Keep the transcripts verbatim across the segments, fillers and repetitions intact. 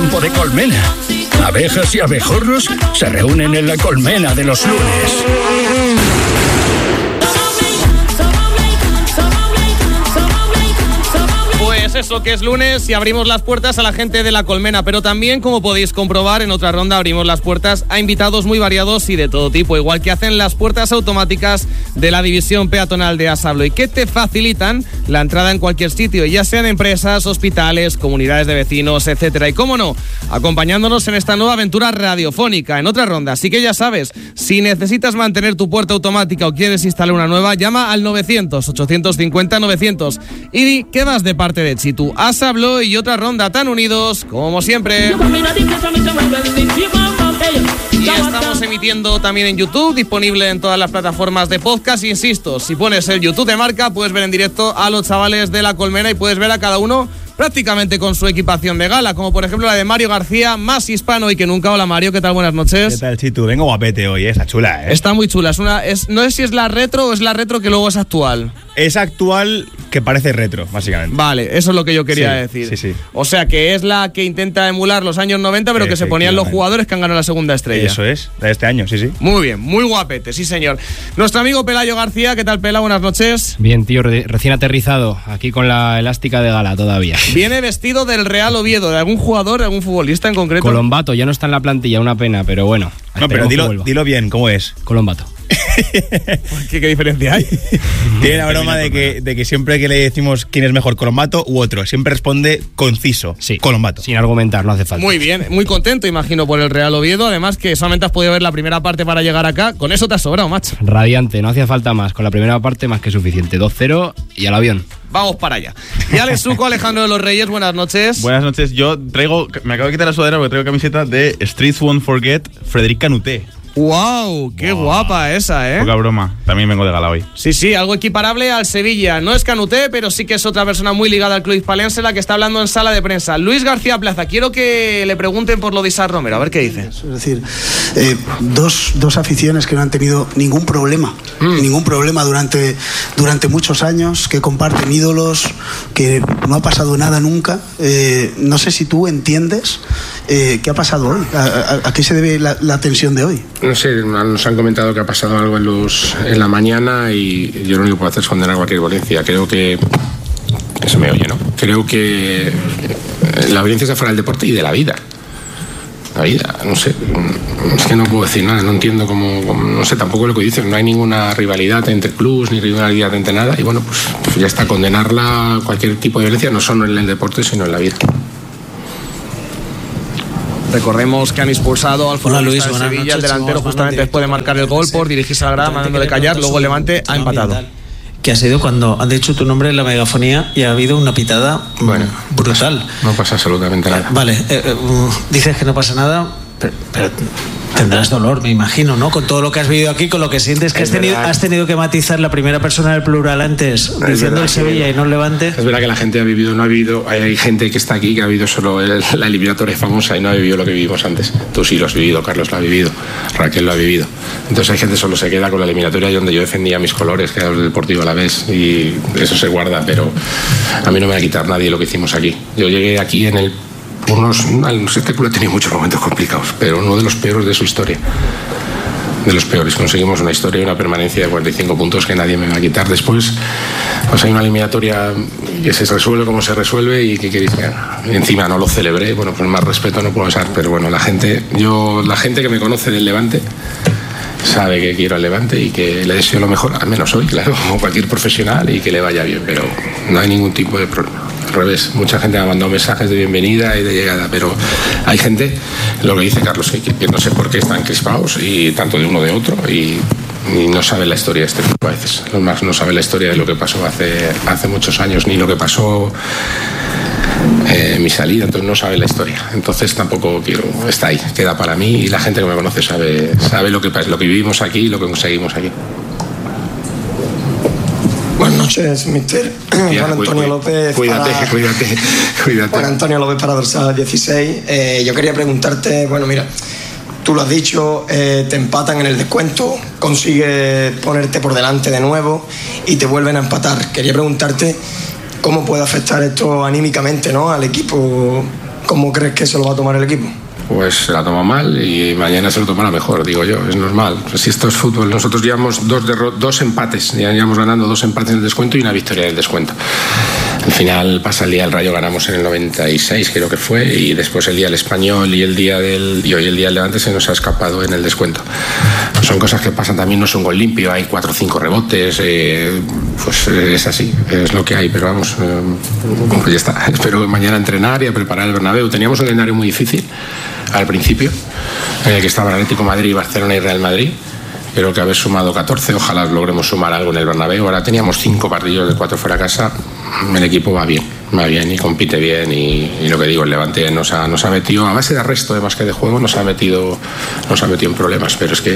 tiempo de colmena. Abejas y abejorros se reúnen en la colmena de los lunes. Pues eso, que es lunes y abrimos las puertas a la gente de la colmena, pero también, como podéis comprobar, en otra ronda abrimos las puertas a invitados muy variados y de todo tipo, igual que hacen las puertas automáticas de la división peatonal de Asabloy, que te facilitan la entrada en cualquier sitio, ya sean empresas, hospitales, comunidades de vecinos, etcétera. Y cómo no, acompañándonos en esta nueva aventura radiofónica en otra ronda. Así que ya sabes, si necesitas mantener tu puerta automática o quieres instalar una nueva, llama al novecientos, ochocientos cincuenta, novecientos y di que vas de parte de Chitu. Asabloy y otra ronda tan unidos como siempre. Y estamos emitiendo también en YouTube, disponible en todas las plataformas de podcast. Insisto, si pones el YouTube de Marca, puedes ver en directo a los chavales de la colmena y puedes ver a cada uno prácticamente con su equipación de gala, como por ejemplo la de Mario García, más hispano y que nunca. Hola Mario, ¿qué tal? Buenas noches. ¿Qué tal, Chitu? Vengo guapete hoy, ¿eh? Está chula, ¿eh? Está muy chula, es una, es, no sé si es la retro o es la retro que luego es actual. Es actual que parece retro, básicamente. Vale, eso es lo que yo quería sí, decir. Sí, sí. O sea, que es la que intenta emular los años noventa, pero que se ponían los jugadores que han ganado la segunda estrella. Eso es, de este año, sí, sí. Muy bien, muy guapete, sí señor. Nuestro amigo Pelayo García, ¿qué tal, Pela? Buenas noches. Bien, tío, re- recién aterrizado, aquí con la elástica de gala todavía. Viene vestido del Real Oviedo, de algún jugador, de algún futbolista en concreto. Colombato, ya no está en la plantilla, una pena, pero bueno. No, pero dilo, dilo bien, ¿cómo es? Colombato. ¿Qué, ¿Qué diferencia hay? Tiene la broma de que, de que siempre que le decimos quién es mejor, Colombato u otro, siempre responde conciso. Sí, Colombato. Sin argumentar, no hace falta. Muy bien, muy contento, imagino, por el Real Oviedo. Además que solamente has podido ver la primera parte para llegar acá. Con eso te has sobrado, macho. Radiante, no hacía falta más. Con la primera parte más que suficiente. dos cero y al avión. Vamos para allá. Y Alex Suco, Alejandro de los Reyes, buenas noches. Buenas noches, yo traigo, me acabo de quitar la sudadera porque traigo camiseta de Streets Won't Forget, Frederic Canuté. ¡Wow! ¡Qué wow. guapa esa, eh! Poca broma, también vengo de gala hoy. Sí, sí, algo equiparable al Sevilla. No es Canuté, pero sí que es otra persona muy ligada al club hispalense, la que está hablando en sala de prensa. Luis García Plaza, quiero que le pregunten por lo de Isaac Romero, a ver qué dice. Es decir, eh, dos, dos aficiones que no han tenido ningún problema, mm. ningún problema durante, durante muchos años, que comparten ídolos, que no ha pasado nada nunca. Eh, no sé si tú entiendes eh, qué ha pasado hoy, a, a, a qué se debe la, la tensión de hoy. No sé, nos han comentado que ha pasado algo en, los, en la mañana y yo lo único que puedo hacer es condenar cualquier violencia. Creo que... Eso me oye, ¿no? Creo que la violencia está fuera del deporte y de la vida. La vida, no sé. Es que no puedo decir nada, no entiendo cómo... cómo no sé, tampoco lo que dicen. No hay ninguna rivalidad entre clubs, ni rivalidad entre nada. Y bueno, pues, pues ya está, condenarla, cualquier tipo de violencia, no solo en el deporte, sino en la vida. Recordemos que han expulsado al futbolista de Sevilla, noches, el delantero, justamente después de marcar el gol por dirigirse a la grada, mandándole callar, luego el Levante ha empatado. Que ha sido cuando han dicho tu nombre en la megafonía y ha habido una pitada bueno, brutal. No pasa, no pasa absolutamente nada. Vale, eh, eh, dices que no pasa nada, pero, pero tendrás dolor, me imagino, ¿no? Con todo lo que has vivido aquí, con lo que sientes que has tenido, has tenido que matizar la primera persona del plural antes, es diciendo el Sevilla y no el Levante. Es verdad que la gente ha vivido, no ha vivido, hay, hay gente que está aquí que ha vivido solo el, la eliminatoria famosa y no ha vivido lo que vivimos antes. Tú sí lo has vivido, Carlos lo ha vivido, Raquel lo ha vivido. Entonces hay gente que solo se queda con la eliminatoria donde yo defendía mis colores, que era el Deportivo Alavés, y eso se guarda, pero a mí no me va a quitar nadie lo que hicimos aquí. Yo llegué aquí en el unos, este club ha tenido muchos momentos complicados, pero uno de los peores de su historia. De los peores. Conseguimos una historia y una permanencia de cuarenta y cinco puntos que nadie me va a quitar. Después, pues hay una eliminatoria que se resuelve como se resuelve y que queréis que encima no lo celebré. Bueno, pues más respeto no puedo usar, pero bueno, la gente, yo, la gente que me conoce del Levante sabe que quiero al Levante y que le deseo lo mejor, al menos hoy, claro, como cualquier profesional, y que le vaya bien, pero no hay ningún tipo de problema. Al revés, mucha gente me ha mandado mensajes de bienvenida y de llegada, pero hay gente, lo que dice Carlos, que, que no sé por qué están crispados, y tanto de uno de otro, y, y no saben la historia de este grupo a veces. Los más no saben la historia de lo que pasó hace, hace muchos años, ni lo que pasó eh, en mi salida, entonces no saben la historia. Entonces tampoco quiero, está ahí, queda para mí, y la gente que me conoce sabe, sabe lo que, lo que vivimos aquí y lo que conseguimos aquí. Buenas noches, mister Juan Antonio López. Cuídate, para... cuídate, cuídate. Juan Antonio López para Dorsal dieciséis. Eh, yo quería preguntarte, bueno, mira, tú lo has dicho, eh, te empatan en el descuento, consigues ponerte por delante de nuevo y te vuelven a empatar. Quería preguntarte cómo puede afectar esto anímicamente, ¿no?, al equipo ¿cómo crees que se lo va a tomar el equipo? Pues se la toma mal y mañana se lo tomará mejor, digo yo, es normal. Si esto es fútbol, nosotros llevamos dos, derro- dos empates, ya llevamos ganando dos empates en el descuento y una victoria en el descuento. Al final pasa el día del Rayo, ganamos en el noventa y seis creo que fue, y después el día del Español y el día del y hoy el día del Levante se nos ha escapado en el descuento. Son cosas que pasan también, no es un gol limpio, hay cuatro o cinco rebotes, eh, pues es así, es lo que hay, pero vamos, eh, pues ya está. Espero mañana entrenar y a preparar el Bernabéu. Teníamos un calendario muy difícil al principio, en el que estaba el Atlético de Madrid, Barcelona y Real Madrid. Creo que haber sumado catorce, ojalá logremos sumar algo en el Bernabéu. Ahora teníamos cinco partidos de cuatro fuera de casa, el equipo va bien, va bien y compite bien y, y lo que digo, el Levante nos ha, nos ha metido, a base de arresto de más que de juego, nos ha metido, nos ha metido en problemas, pero es que,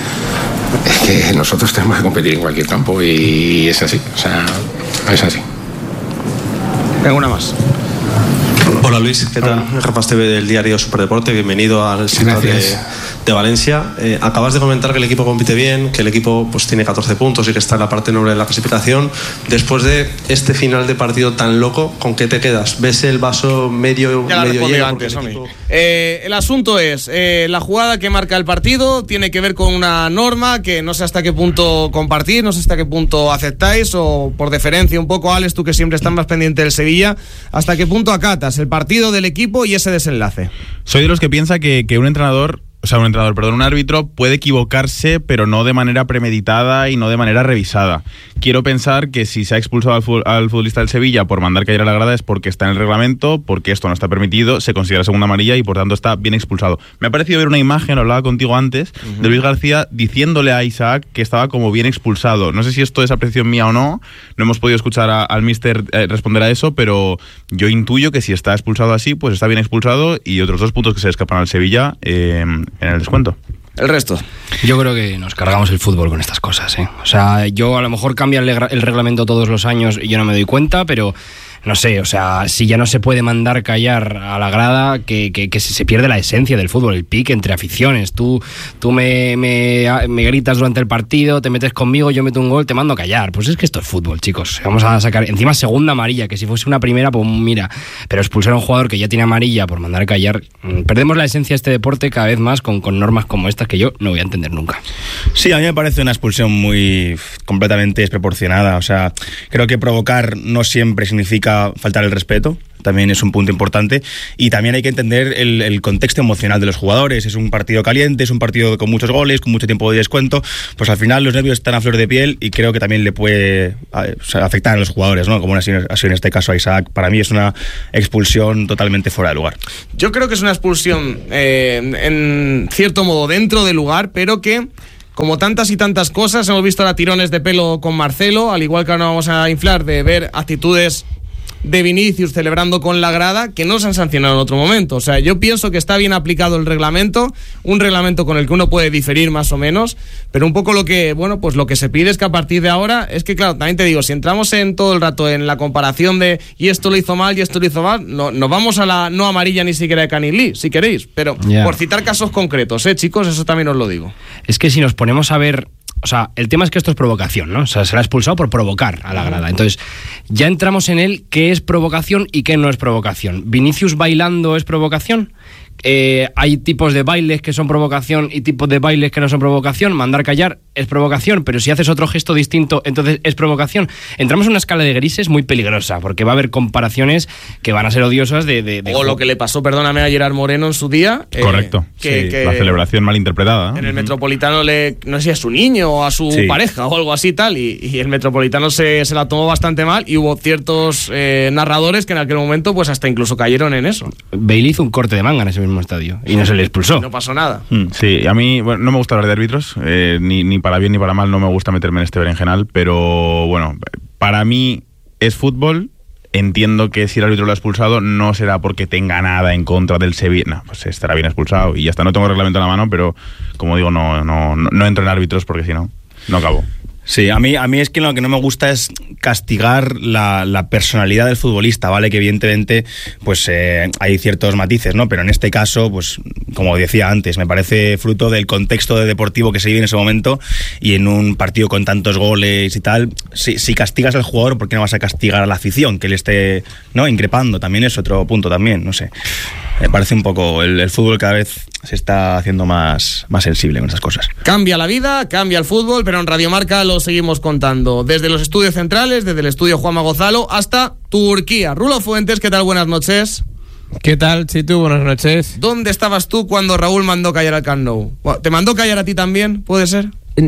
es que nosotros tenemos que competir en cualquier campo y es así, o sea, es así. Venga, una más. Hola Luis, ¿qué tal? Rafa Esteve del diario Superdeporte, bienvenido al sitio de, de Valencia. Eh, acabas de comentar que el equipo compite bien, que el equipo pues tiene catorce puntos y que está en la parte noble de la clasificación. Después de este final de partido tan loco, ¿con qué te quedas? ¿Ves el vaso medio, ya medio lleno? Antes, el, equipo... eh, el asunto es, eh, la jugada que marca el partido tiene que ver con una norma que no sé hasta qué punto compartir, no sé hasta qué punto aceptáis, o por deferencia un poco, Alex, tú que siempre estás más pendiente del Sevilla, hasta qué punto acatas el partido del equipo y ese desenlace. Soy de los que piensa que, que un entrenador, o sea, un entrenador, perdón, un árbitro puede equivocarse, pero no de manera premeditada y no de manera revisada. Quiero pensar que si se ha expulsado al, fu- al futbolista del Sevilla por mandar caer a la grada es porque está en el reglamento, porque esto no está permitido, se considera segunda amarilla y por tanto está bien expulsado. Me ha parecido ver una imagen, hablaba contigo antes, uh-huh. de Luis García diciéndole a Isaac que estaba como bien expulsado. No sé si esto es apreciación mía o no, no hemos podido escuchar a, al míster eh, responder a eso, pero yo intuyo que si está expulsado así, pues está bien expulsado y otros dos puntos que se escapan al Sevilla eh, en el descuento. El resto. Yo creo que nos cargamos el fútbol con estas cosas, ¿eh? O sea, yo a lo mejor cambia el, el reglamento todos los años y yo no me doy cuenta, pero no sé, o sea, si ya no se puede mandar callar a la grada, que, que, que se pierde la esencia del fútbol, el pique entre aficiones. Tú, tú me, me, me gritas durante el partido, te metes conmigo, yo meto un gol, te mando a callar. Pues es que esto es fútbol, chicos. Vamos a sacar, encima segunda amarilla, que si fuese una primera, pues mira, pero expulsar a un jugador que ya tiene amarilla por mandar a callar, perdemos la esencia de este deporte cada vez más con, con normas como estas que yo no voy a entender nunca. Sí, a mí me parece una expulsión muy completamente desproporcionada. O sea, creo que provocar no siempre significa faltar el respeto, también es un punto importante, y también hay que entender el, el contexto emocional de los jugadores. Es un partido caliente, es un partido con muchos goles, con mucho tiempo de descuento, pues al final los nervios están a flor de piel y creo que también le puede o sea, afectar a los jugadores, ¿no? Como ha sido en este caso a Isaac. Para mí es una expulsión totalmente fuera de lugar. Yo creo que es una expulsión eh, en cierto modo dentro de lugar, pero que como tantas y tantas cosas, hemos visto ahora tirones de pelo con Marcelo, al igual que ahora vamos a inflar de ver actitudes de Vinicius celebrando con la grada que no se han sancionado en otro momento. O sea, yo pienso que está bien aplicado el reglamento, un reglamento con el que uno puede diferir más o menos, pero un poco lo que, bueno, pues lo que se pide es que a partir de ahora, es que claro, también te digo, si entramos en todo el rato en la comparación de y esto lo hizo mal y esto lo hizo mal, no, nos vamos a la no amarilla ni siquiera de Canning Lee, si queréis, pero yeah. por citar casos concretos, eh chicos, eso también os lo digo. Es que si nos ponemos a ver, o sea, el tema es que esto es provocación, ¿no? O sea, se la ha expulsado por provocar a la grada. Entonces, ya entramos en el qué es provocación y qué no es provocación. ¿Vinicius bailando es provocación? Eh, hay tipos de bailes que son provocación y tipos de bailes que no son provocación. Mandar callar es provocación, pero si haces otro gesto distinto, entonces es provocación. Entramos en una escala de grises muy peligrosa, porque va a haber comparaciones que van a ser odiosas de... de, de o lo que le pasó, perdóname, a Gerard Moreno en su día. Correcto, eh, que, sí, que la celebración malinterpretada, ¿no? En el Metropolitano, le, no sé si a su niño o a su sí. pareja o algo así tal, y, y el Metropolitano se, se la tomó bastante mal y hubo ciertos eh, narradores que en aquel momento pues hasta incluso cayeron en eso. Bailey hizo un corte de manga en ese mismo estadio y no se le expulsó. No pasó nada. Sí, a mí bueno, no me gusta hablar de árbitros, eh, ni, ni para bien ni para mal, no me gusta meterme en este berenjenal, pero bueno, para mí es fútbol. Entiendo que si el árbitro lo ha expulsado no será porque tenga nada en contra del Sevilla, no, pues estará bien expulsado y ya está. No tengo el reglamento en la mano, pero como digo, no, no, no, no entro en árbitros porque si no, no acabo. Sí, a mí, a mí es que lo que no me gusta es castigar la, la personalidad del futbolista, ¿vale? Que evidentemente pues eh, hay ciertos matices, ¿no? Pero en este caso, pues como decía antes, me parece fruto del contexto de deportivo que se vive en ese momento, y en un partido con tantos goles y tal, si, si castigas al jugador, ¿por qué no vas a castigar a la afición que le esté, ¿no?, increpando? También es otro punto también, no sé. Me parece un poco, el, el fútbol cada vez se está haciendo más, más sensible con esas cosas. Cambia la vida, cambia el fútbol, pero en Radio Marca lo seguimos contando. Desde los estudios centrales, desde el estudio Juanma Gonzalo, hasta Turquía. Rulo Fuentes, ¿qué tal? Buenas noches. ¿Qué tal, Chitu? Buenas noches. ¿Dónde estabas tú cuando Raúl mandó callar al Camp Nou? ¿Te mandó callar a ti también? ¿Puede ser?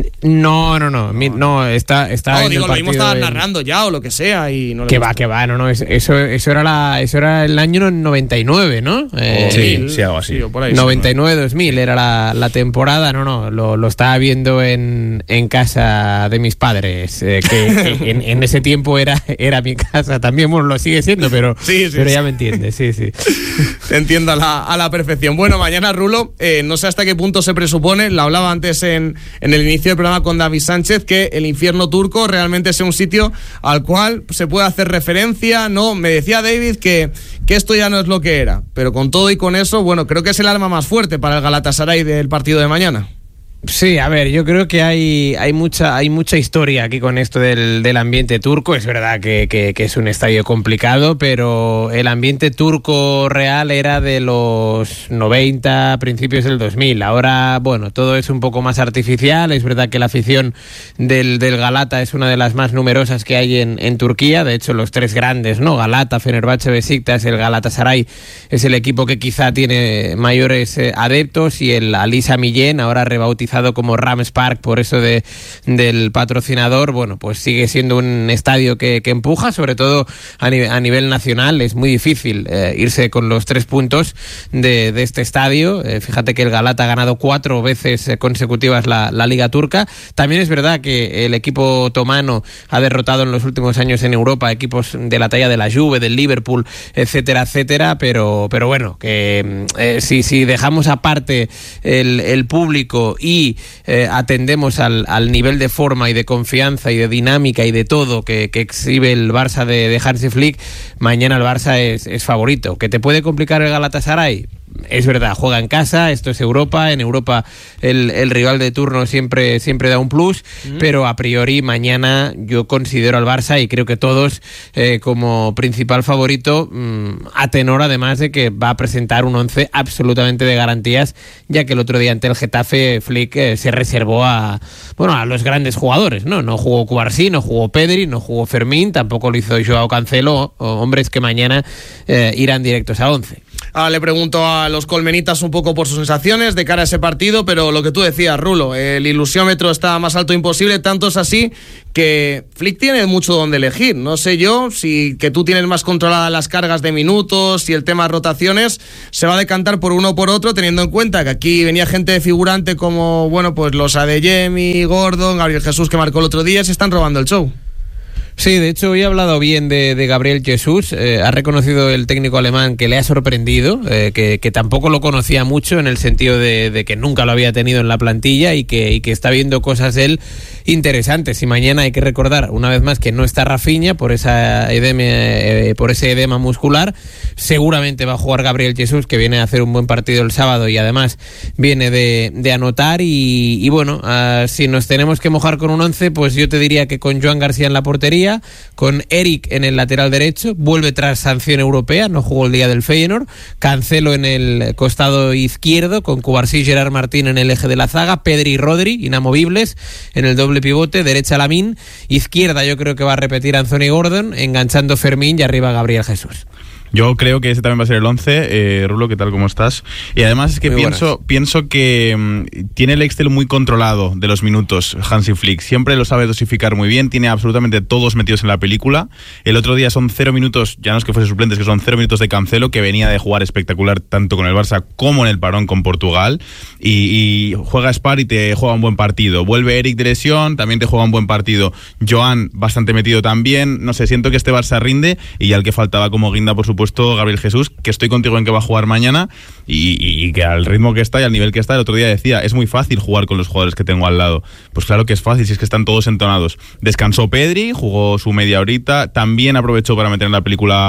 No, no, no, no, está, está no, en digo, el lo mismo estaba en... narrando ya o lo que sea y no. Que va, que va, no, no, eso, eso era la, eso era el año noventa y nueve, ¿no? Eh, sí, sí, algo así. Sí, por ahí, noventa y nueve dos mil era la, la temporada, no, no, lo, lo estaba viendo en, en casa de mis padres, eh, que, que en, en ese tiempo era, era mi casa también, bueno, lo sigue siendo, pero, sí, sí, pero sí. ya me entiendes, sí, sí. Te entiendo a la, a la perfección. Bueno, mañana, Rulo, eh, no sé hasta qué punto se presupone, lo hablaba antes en, en el inicio del programa con David Sánchez, que el infierno turco realmente sea un sitio al cual se puede hacer referencia, ¿no? Me decía David que, que esto ya no es lo que era, pero con todo y con eso, bueno, creo que es el arma más fuerte para el Galatasaray del partido de mañana. Sí, a ver, yo creo que hay, hay mucha hay mucha historia aquí con esto del, del ambiente turco. Es verdad que, que, que es un estadio complicado, pero el ambiente turco real era de los noventa, principios del dos mil. Ahora, bueno, todo es un poco más artificial. Es verdad que la afición del, del Galata es una de las más numerosas que hay en, en Turquía. De hecho, los tres grandes, ¿no? Galata, Fenerbahce, Besiktas, el Galatasaray es el equipo que quizá tiene mayores eh, adeptos, y el Ali Sami Yen, ahora rebautizado como Rams Park por eso de, del patrocinador, bueno, pues sigue siendo un estadio que, que empuja, sobre todo a, nivel, a nivel nacional. Es muy difícil eh, irse con los tres puntos de, de este estadio. Eh, fíjate que el Galata ha ganado cuatro veces consecutivas la, la Liga Turca. También es verdad que el equipo otomano ha derrotado en los últimos años en Europa equipos de la talla de la Juve, del Liverpool, etcétera, etcétera, pero, pero bueno, que eh, si, si dejamos aparte el, el público y Eh, atendemos al, al nivel de forma y de confianza y de dinámica y de todo que, que exhibe el Barça de, de Hansi Flick, mañana el Barça es, es favorito. ¿Que te puede complicar el Galatasaray? Es verdad, juega en casa, esto es Europa, en Europa el, el rival de turno siempre, siempre da un plus, mm. pero a priori mañana yo considero al Barça, y creo que todos, eh, como principal favorito, mmm, a tenor además de que va a presentar un once absolutamente de garantías, ya que el otro día ante el Getafe Flick eh, se reservó a, bueno, a los grandes jugadores, ¿no? No jugó Cubarsí, no jugó Pedri, no jugó Fermín, tampoco lo hizo Joao Cancelo, o hombres que mañana eh, irán directos a once. Ahora le pregunto a los colmenitas un poco por sus sensaciones de cara a ese partido, pero lo que tú decías, Rulo, el ilusiómetro está más alto imposible, tanto es así que Flick tiene mucho donde elegir. No sé yo si que tú tienes más controladas las cargas de minutos, si el tema de rotaciones se va a decantar por uno o por otro, teniendo en cuenta que aquí venía gente de figurante como, bueno, pues los Adeyemi, Gordon, Gabriel Jesús, que marcó el otro día, se están robando el show. Sí, de hecho hoy ha hablado bien de, de Gabriel Jesús, eh, ha reconocido el técnico alemán que le ha sorprendido, eh, que, que tampoco lo conocía mucho en el sentido de, de que nunca lo había tenido en la plantilla, y que, y que está viendo cosas de él interesantes. Y mañana hay que recordar una vez más que no está Rafinha por esa edema, eh, por ese edema muscular. Seguramente va a jugar Gabriel Jesús, que viene a hacer un buen partido el sábado y además viene de, de anotar, y, y bueno, uh, si nos tenemos que mojar con un once, pues yo te diría que con Joan García en la portería, con Eric en el lateral derecho, vuelve tras sanción europea, no jugó el día del Feyenoord, Cancelo en el costado izquierdo, con Cubarsí y Gerard Martín en el eje de la zaga, Pedri y Rodri inamovibles en el doble pivote, derecha Lamine, izquierda yo creo que va a repetir Anthony Gordon, enganchando Fermín, y arriba Gabriel Jesús. Yo creo que ese también va a ser el once. eh, Rulo, ¿qué tal? ¿Cómo estás? Y además es que Muy pienso, pienso que mmm, tiene el Excel muy controlado de los minutos Hansi Flick. Siempre lo sabe dosificar muy bien, tiene absolutamente todos metidos en la película. El otro día son cero minutos, ya no es que fuese suplentes, que son cero minutos de Cancelo, que venía de jugar espectacular tanto con el Barça como en el parón con Portugal. Y, y juega Spar y te juega un buen partido. Vuelve Eric de lesión, también te juega un buen partido. Joan bastante metido también. No sé, siento que este Barça rinde, y ya el que faltaba como guinda, por supuesto, Gabriel Jesús, que estoy contigo en que va a jugar mañana, y, y, y que al ritmo que está y al nivel que está, el otro día decía, es muy fácil jugar con los jugadores que tengo al lado. Pues claro que es fácil, si es que están todos entonados. Descansó Pedri, jugó su media horita, también aprovechó para meter en la película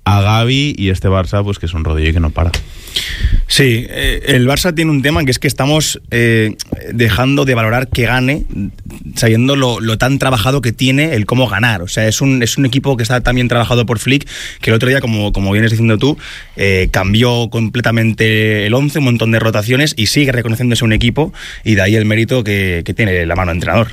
a Gavi y este Barça, pues que es un rodillo que no para. Sí, eh, el Barça tiene un tema que es que estamos eh, dejando de valorar que gane, sabiendo lo, lo tan trabajado que tiene el cómo ganar. O sea, es un, es un equipo que está tan bien trabajado por Flick, que el otro día, como, como vienes diciendo tú, eh, cambió completamente el once, un montón de rotaciones, y sigue reconociéndose un equipo, y de ahí el mérito que, que tiene la mano de entrenador.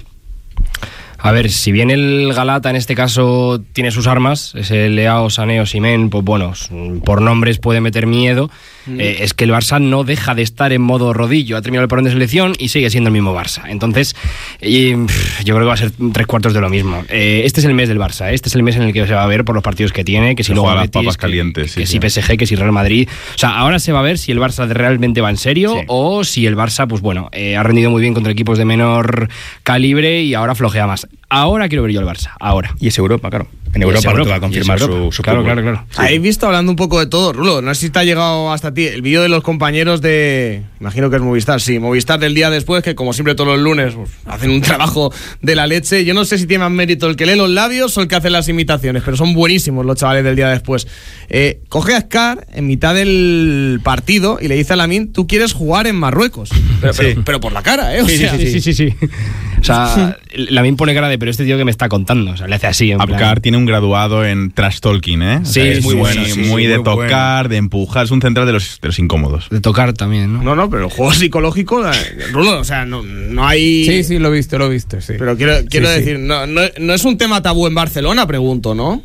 A ver, si bien el Galata en este caso tiene sus armas, ese Leao, Sané o Osimhen, pues bueno, por nombres puede meter miedo, mm. eh, es que el Barça no deja de estar en modo rodillo, ha terminado el parón de selección y sigue siendo el mismo Barça. Entonces, y, pff, yo creo que va a ser tres cuartos de lo mismo. Eh, este es el mes del Barça, ¿eh? Este es el mes en el que se va a ver por los partidos que tiene, que si luego las Betis, papas que, calientes, que, que sí, si sí. P S G, que si Real Madrid. O sea, ahora se va a ver si el Barça realmente va en serio, sí, o si el Barça, pues bueno, eh, ha rendido muy bien contra equipos de menor calibre y ahora flojea más. Ahora quiero ver yo el Barça, ahora. Y es Europa, claro. En Europa no te va a confirmar su, su claro, fútbol. claro, claro. Sí. Habéis visto, hablando un poco de todo, Rulo, no sé si te ha llegado hasta ti el vídeo de los compañeros de, imagino que es Movistar, sí, Movistar del día después, que como siempre todos los lunes pues, hacen un trabajo de la leche. Yo no sé si tiene más mérito el que lee los labios o el que hace las imitaciones, pero son buenísimos los chavales del día después. Eh, coge a Scar en mitad del partido y le dice a Lamine, tú quieres jugar en Marruecos. Pero, sí. pero, pero por la cara, ¿eh? O sí, sea, sí, sí, sí, sí, sí. O sea, Lamine pone cara de, pero este tío que me está contando, o sea, le hace así. En Apcar plan... tiene un graduado en trash talking, ¿eh? O sí, sea, es muy sí, bueno, sí, sí, sí, muy sí, de muy tocar, bueno. de empujar, es un central de los, de los incómodos. De tocar también, ¿no? No, no, pero el juego psicológico, Rulo, o sea, no, no hay... Sí, sí, lo he visto, lo he visto, sí. Pero quiero, quiero sí, decir, sí. No, no, no es un tema tabú en Barcelona, pregunto, ¿no?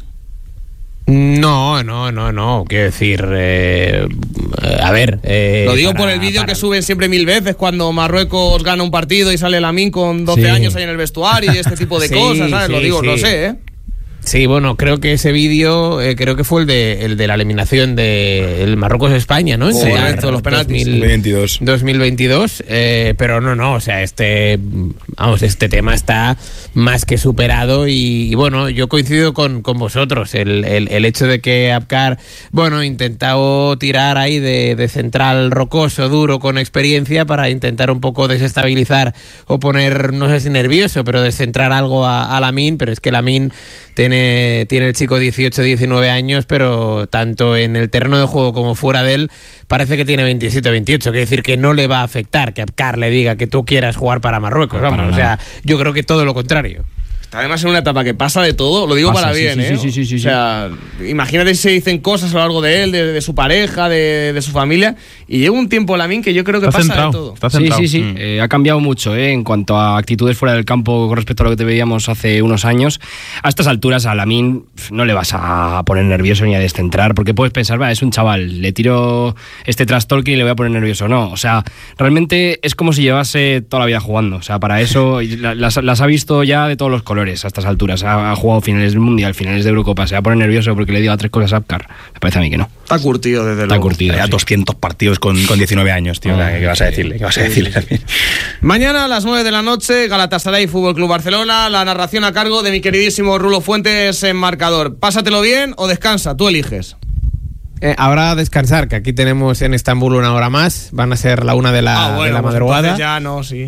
No, no, no, no. Quiero decir, eh, a ver. Eh, Lo digo para, por el vídeo para... que suben siempre mil veces cuando Marruecos gana un partido y sale Lamine con doce sí. años ahí en el vestuario y este tipo de sí, cosas, ¿sabes? Sí, Lo digo, sí. lo sé, ¿eh? Sí, bueno, creo que ese vídeo, eh, creo que fue el de el de la eliminación de el Marruecos-España, ¿no? Correcto, los penaltis. dos mil veintidós. dos mil veintidós, eh, pero no, no, o sea, este, vamos, este tema está más que superado y, y bueno, yo coincido con, con vosotros, el, el, el hecho de que Apcar, bueno, intentado tirar ahí de, de central rocoso, duro, con experiencia para intentar un poco desestabilizar o poner, no sé si nervioso, pero descentrar algo a, a Lamine, pero es que Lamine Tiene, tiene el chico dieciocho, diecinueve años, pero tanto en el terreno de juego como fuera de él parece que tiene veintisiete, veintiocho. Quiere decir que no le va a afectar que Apcar le diga que tú quieras jugar para Marruecos. Vamos, para o sea, yo creo que todo lo contrario. Está además en una etapa que pasa de todo, lo digo pasa, para sí, bien, sí, ¿eh? Sí, sí, sí, o sea, sí. Imagínate si se dicen cosas a lo largo de él, de, de su pareja, de, de su familia, y lleva un tiempo Lamine que yo creo que está pasa centrado, de todo. Está centrado. Sí, sí, sí. Mm. Eh, ha cambiado mucho eh, en cuanto a actitudes fuera del campo con respecto a lo que te veíamos hace unos años. A estas alturas a Lamine no le vas a poner nervioso ni a descentrar, porque puedes pensar, va, es un chaval, le tiro este trash talking y le voy a poner nervioso. No, o sea, realmente es como si llevase toda la vida jugando. O sea, para eso las, las ha visto ya de todos los colores a estas alturas. Ha jugado finales del Mundial, finales de Eurocopa, se va a poner nervioso porque le diga tres cosas a Apcar. Me parece a mí que no. Está curtido desde Está luego. curtido. Ya sí. doscientos partidos con, con diecinueve años, tío. Oh, ¿Qué vas a decirle? ¿Qué vas a decirle también? Mañana a las nueve de la noche, Galatasaray Fútbol Club Barcelona, la narración a cargo de mi queridísimo Rulo Fuentes en marcador. Pásatelo bien o descansa, tú eliges. Eh, habrá descansar, que aquí tenemos en Estambul una hora más, van a ser la una de la, ah, bueno, de la pues madrugada. Ya no, sí.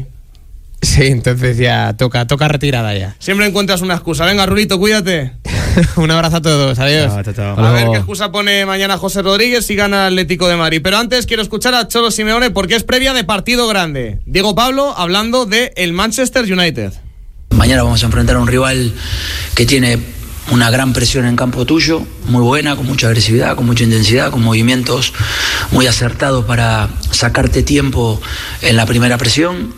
Sí, entonces ya toca, toca retirada ya. Siempre encuentras una excusa. Venga, Rulito, cuídate. Un abrazo a todos, adiós. Chao, chao, chao. A ver qué excusa pone mañana José Rodríguez si gana Atlético de Madrid. Pero antes quiero escuchar a Cholo Simeone porque es previa de partido grande. Diego Pablo hablando de el Manchester United. Mañana vamos a enfrentar a un rival que tiene una gran presión en campo tuyo, muy buena, con mucha agresividad, con mucha intensidad, con movimientos muy acertados para sacarte tiempo en la primera presión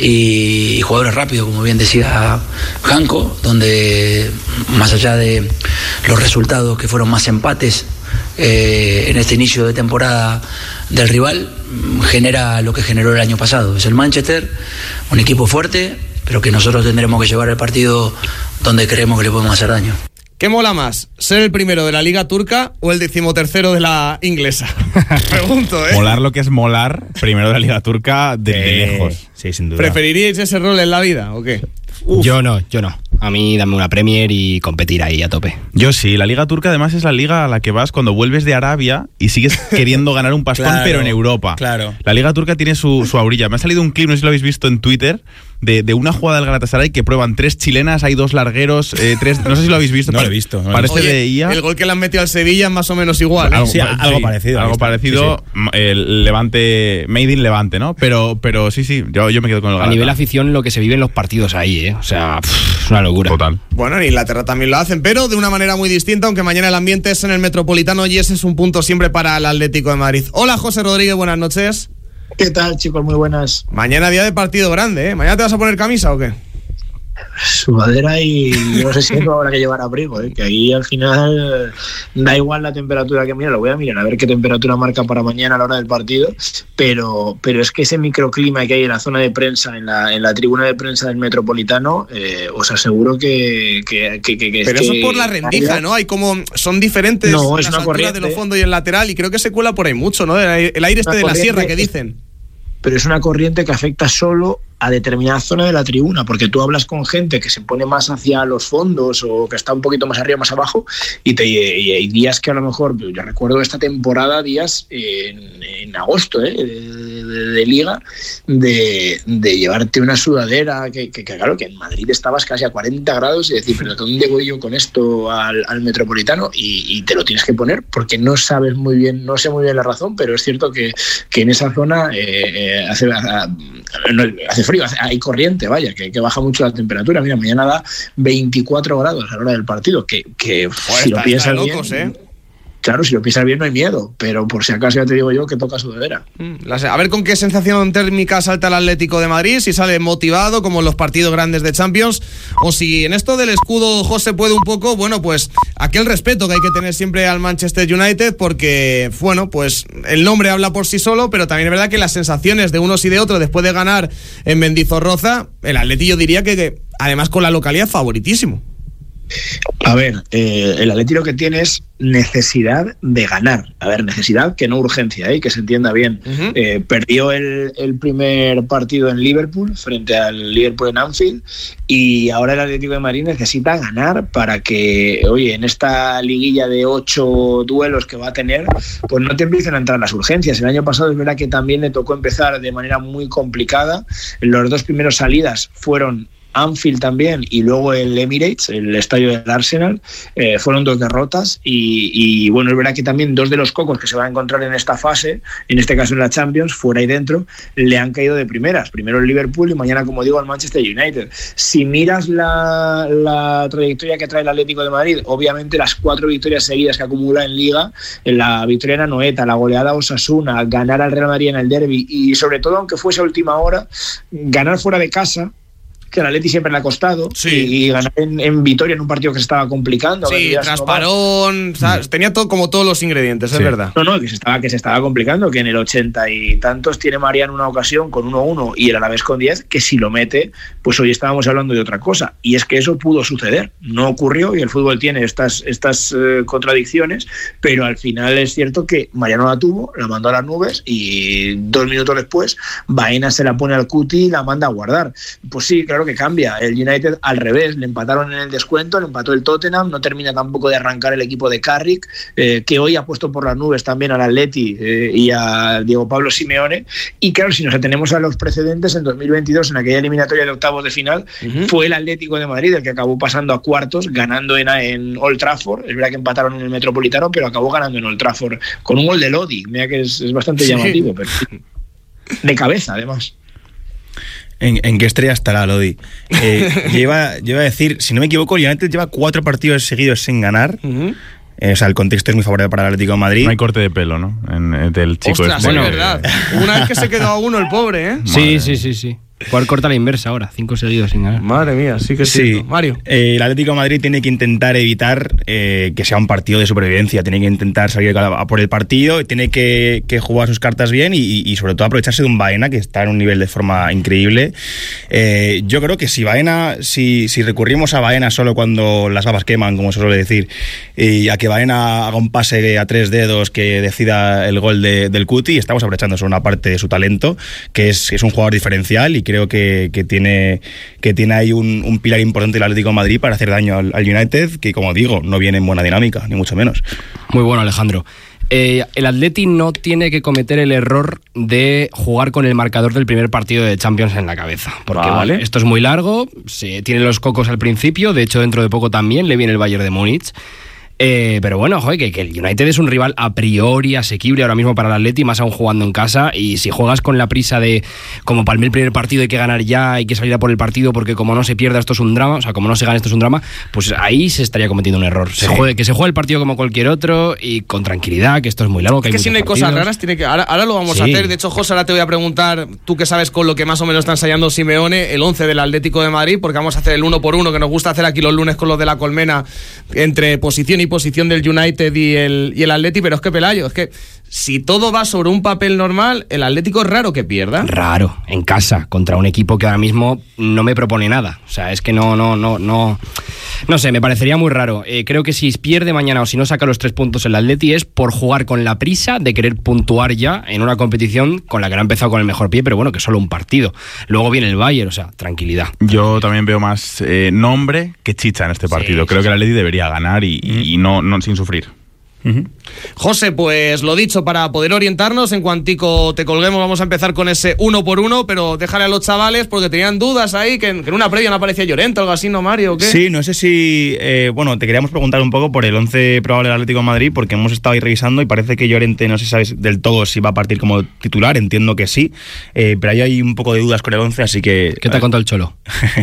y, y jugadores rápidos, como bien decía Janko, donde más allá de los resultados que fueron más empates eh, en este inicio de temporada del rival, genera lo que generó el año pasado. Es el Manchester, un equipo fuerte, pero que nosotros tendremos que llevar el partido donde creemos que le podemos hacer daño. ¿Qué mola más? ¿Ser el primero de la Liga Turca o el decimotercero de la inglesa? Pregunto, ¿eh? Molar lo que es molar, primero de la Liga Turca, de, eh, de lejos. Sí, sin duda. ¿Preferiríais ese rol en la vida o qué? Uf. Yo no, yo no. A mí dame una Premier y competir ahí a tope. Yo sí, la Liga Turca además es la liga a la que vas cuando vuelves de Arabia y sigues queriendo ganar un pastón, claro, pero en Europa. Claro. La Liga Turca tiene su, su aurilla. Me ha salido un clip, no sé si lo habéis visto en Twitter, de, de una jugada del Galatasaray que prueban tres chilenas, hay dos largueros, eh, tres. No sé si lo habéis visto. No lo he visto. No lo parece Oye, de I A. El gol que le han metido al Sevilla es más o menos igual. ¿eh? Algo, sí, sí, algo parecido. Algo parecido. Sí, sí. El Levante, Made in Levante, ¿no? Pero, pero sí, sí, yo, yo me quedo con el Galatasaray. A nivel afición, lo que se vive en los partidos ahí, ¿eh? O sea, pff, es una locura. Total. Bueno, en Inglaterra también lo hacen, pero de una manera muy distinta, aunque mañana el ambiente es en el Metropolitano y ese es un punto siempre para el Atlético de Madrid. Hola, José Rodríguez, buenas noches. ¿Qué tal, chicos? Muy buenas. Mañana día de partido grande, ¿eh? ¿Mañana te vas a poner camisa o qué? Sudadera y yo no sé si habrá que llevar abrigo, ¿eh? Que ahí al final da igual la temperatura que mira, lo voy a mirar a ver qué temperatura marca para mañana a la hora del partido, pero, pero es que ese microclima que hay en la zona de prensa, en la, en la tribuna de prensa del Metropolitano, eh, os aseguro que, que, que, que, que pero es eso que, es por la rendija, ¿no? Hay como son diferentes no, es las una alturas corriente de los fondos y el lateral y creo que se cuela por ahí mucho, ¿no? El, el aire este de la sierra que dicen. Pero es una corriente que afecta solo a determinada zona de la tribuna, porque tú hablas con gente que se pone más hacia los fondos o que está un poquito más arriba, más abajo, y te y hay días que a lo mejor, yo recuerdo esta temporada, días en, en agosto, ¿eh? de, de, de liga, de, de llevarte una sudadera, que, que, que claro, que en Madrid estabas casi a cuarenta grados y decir, pero ¿dónde voy yo con esto al, al Metropolitano? Y, y te lo tienes que poner porque no sabes muy bien, no sé muy bien la razón, pero es cierto que, que en esa zona eh, eh, hace, hace frío, hay corriente, vaya, que, que baja mucho la temperatura. Mira, mañana da veinticuatro grados a la hora del partido, que, que pues si lo piensas locos, bien, ¿eh? Claro, si lo piensas bien no hay miedo, pero por si acaso ya te digo yo que toca sudadera. A ver con qué sensación térmica salta el Atlético de Madrid, si sale motivado como en los partidos grandes de Champions, o si en esto del escudo José puede un poco, bueno, pues aquel respeto que hay que tener siempre al Manchester United, porque, bueno, pues el nombre habla por sí solo, pero también es verdad que las sensaciones de unos y de otros después de ganar en Mendizorroza, el Atleti yo diría que, que además con la localidad favoritísimo. A ver, eh, el Atleti lo que tiene es necesidad de ganar. A ver, necesidad que no urgencia, ¿eh? Que se entienda bien. Uh-huh. Eh, perdió el, el primer partido en Liverpool frente al Liverpool en Anfield y ahora el Atlético de Madrid necesita ganar para que, oye, en esta liguilla de ocho duelos que va a tener, pues no te empiecen a entrar las urgencias. El año pasado es verdad que también le tocó empezar de manera muy complicada. Los dos primeros salidas fueron Anfield también y luego el Emirates, el estadio del Arsenal, eh, fueron dos derrotas y, y bueno, es verdad que también dos de los cocos que se van a encontrar en esta fase, en este caso en la Champions, fuera y dentro, le han caído de primeras, primero el Liverpool y mañana, como digo, el Manchester United. Si miras la, la trayectoria que trae el Atlético de Madrid, obviamente las cuatro victorias seguidas que acumula en Liga, la victoria en Anoeta, la goleada a Osasuna, ganar al Real Madrid en el derbi y sobre todo, aunque fuese a última hora, ganar fuera de casa, que al Atleti siempre le ha costado, sí. y, y ganar en, en Vitoria en un partido que se estaba complicando. Sí, tras parón, ¿sabes? Tenía todo como todos los ingredientes, sí. Es verdad. No, no, que se estaba que se estaba complicando, que en el ochenta y tantos tiene Mariano una ocasión con uno uno y el Alavés con diez, que si lo mete, pues hoy estábamos hablando de otra cosa. Y es que eso pudo suceder. No ocurrió y el fútbol tiene estas, estas eh, contradicciones, pero al final es cierto que Mariano la tuvo, la mandó a las nubes y dos minutos después Baena se la pone al cuti y la manda a guardar. Pues sí, claro que cambia. El United al revés, le empataron en el descuento, le empató el Tottenham, no termina tampoco de arrancar el equipo de Carrick, eh, que hoy ha puesto por las nubes también al Atleti eh, y a Diego Pablo Simeone. Y claro, si nos atenemos a los precedentes, en dos mil veintidós, en aquella eliminatoria de octavos de final, uh-huh. fue el Atlético de Madrid el que acabó pasando a cuartos, ganando en, en Old Trafford. Es verdad que empataron en el Metropolitano, pero acabó ganando en Old Trafford con un gol de Lodi. Mira que es, es bastante sí. llamativo, pero de cabeza además. ¿En, ¿En qué estrella estará Lodi? Eh, lleva, lleva a decir, si no me equivoco, el United lleva cuatro partidos seguidos sin ganar. Uh-huh. Eh, o sea, el contexto es muy favorable para el Atlético de Madrid. No hay corte de pelo, ¿no? En, en, del chico. Ostras, este. es verdad. Una vez que se quedó a uno el pobre, ¿eh? Sí, Madre. sí, sí, sí. Jugar corta la inversa ahora, cinco seguidos sin ganar. Madre mía, sí que sí. sí. Mario. Eh, el Atlético de Madrid tiene que intentar evitar eh, que sea un partido de supervivencia, tiene que intentar salir a por el partido, tiene que, que jugar sus cartas bien y, y sobre todo aprovecharse de un Baena que está en un nivel de forma increíble. Eh, yo creo que si Baena, si, si recurrimos a Baena solo cuando las babas queman, como se suele decir, y a que Baena haga un pase a tres dedos que decida el gol de, del Cuti, estamos aprovechando solo una parte de su talento, que es, es un jugador diferencial y que creo que, que tiene que tiene ahí un, un pilar importante el Atlético de Madrid para hacer daño al, al United, que como digo, no viene en buena dinámica, ni mucho menos. Muy bueno, Alejandro. Eh, el Atleti no tiene que cometer el error de jugar con el marcador del primer partido de Champions en la cabeza. Porque vale. Vale, esto es muy largo, se tiene los cocos al principio, de hecho dentro de poco también le viene el Bayern de Múnich. Eh, pero bueno, joder, que, que el United es un rival a priori asequible ahora mismo para el Atleti, más aún jugando en casa, y si juegas con la prisa de como para el primer partido hay que ganar ya, hay que salir a por el partido porque como no se pierda esto es un drama, o sea, como no se gana esto es un drama, pues ahí se estaría cometiendo un error. Se sí. juegue, que se juegue el partido como cualquier otro y con tranquilidad, que esto es muy largo. Que, es que hay si no hay partidos. Cosas raras, tiene que, ahora, ahora lo vamos sí. a hacer. De hecho, José, ahora te voy a preguntar, tú que sabes con lo que más o menos está ensayando Simeone, el once del Atlético de Madrid, porque vamos a hacer el uno por uno que nos gusta hacer aquí los lunes con los de la Colmena, entre posición y posición del United y el, y el Atleti, pero es que Pelayo, es que si todo va sobre un papel normal, el Atlético es raro que pierda. Raro, en casa, contra un equipo que ahora mismo no me propone nada. O sea, es que no, no, no, no. No sé, me parecería muy raro. Eh, creo que si pierde mañana o si no saca los tres puntos el Atleti es por jugar con la prisa de querer puntuar ya en una competición con la que no ha empezado con el mejor pie, pero bueno, que es solo un partido. Luego viene el Bayern, o sea, tranquilidad. Yo también veo más eh, nombre que chicha en este partido. Sí, creo sí, que el Atleti debería ganar y, mm. y no, no sin sufrir. Uh-huh. José, pues lo dicho, para poder orientarnos, en cuantico te colguemos vamos a empezar con ese uno por uno, pero déjale a los chavales porque tenían dudas ahí, que en, que en una previa no aparecía Llorente o algo así, ¿no, Mario? ¿O qué? Sí, no sé si... Eh, bueno, te queríamos preguntar un poco por el once probable del Atlético de Madrid, porque hemos estado ahí revisando y parece que Llorente no se sabe del todo si va a partir como titular, entiendo que sí, eh, pero ahí hay un poco de dudas con el once, así que... ¿Qué te ha contado el Cholo?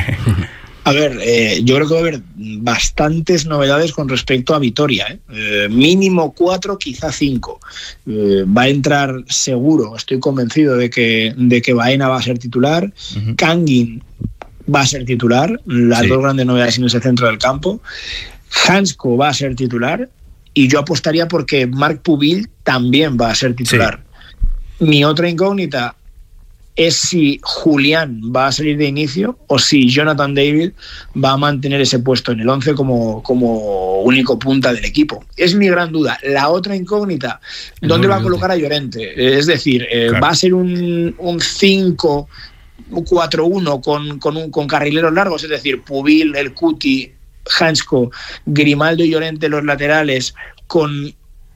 A ver, eh, yo creo que va a haber bastantes novedades con respecto a Vitoria, ¿eh? Eh, mínimo cuatro, quizá cinco. Eh, va a entrar seguro, estoy convencido de que, de que Baena va a ser titular, uh-huh. Kangin va a ser titular, las sí. dos grandes novedades en ese centro del campo, Hansko va a ser titular y yo apostaría porque Marc Pubil también va a ser titular. Sí. Mi otra incógnita es si Julián va a salir de inicio o si Jonathan David va a mantener ese puesto en el once como, como único punta del equipo. Es mi gran duda. La otra incógnita, ¿dónde va a colocar a Llorente? Es decir, eh, claro. ¿va a ser un, un cinco cuatro uno con, con, un, con carrileros largos? Es decir, Pubil, El Cuti, Hansko, Grimaldo y Llorente los laterales con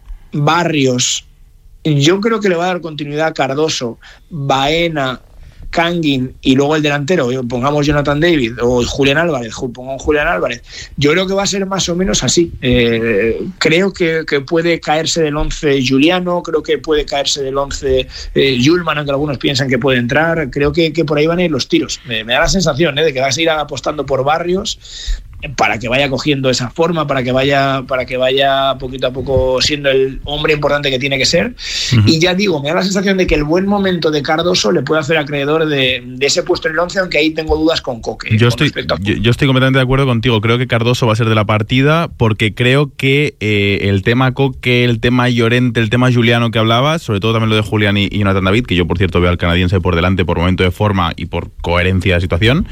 Barrios. Yo creo que le va a dar continuidad a Cardoso, Baena, Kangin y luego el delantero, pongamos Jonathan David o Julián Álvarez, pongamos Julián Álvarez. Yo creo que va a ser más o menos así. Eh, creo que, que puede caerse del once Juliano, creo que puede caerse del once eh, Yulman, aunque algunos piensan que puede entrar. Creo que, que por ahí van a ir los tiros. Me, me da la sensación eh, de que va a seguir apostando por Barrios para que vaya cogiendo esa forma, para que vaya para que vaya poquito a poco siendo el hombre importante que tiene que ser. Uh-huh. Y ya digo, me da la sensación de que el buen momento de Cardoso le puede hacer acreedor de, de ese puesto en el once, aunque ahí tengo dudas con Coque. Yo, con estoy, a... yo, yo estoy completamente de acuerdo contigo. Creo que Cardoso va a ser de la partida porque creo que eh, el tema Coque, el tema Llorente, el tema Juliano que hablabas, sobre todo también lo de Julián y, y Jonathan David, que yo por cierto veo al canadiense por delante por momento de forma y por coherencia de situación,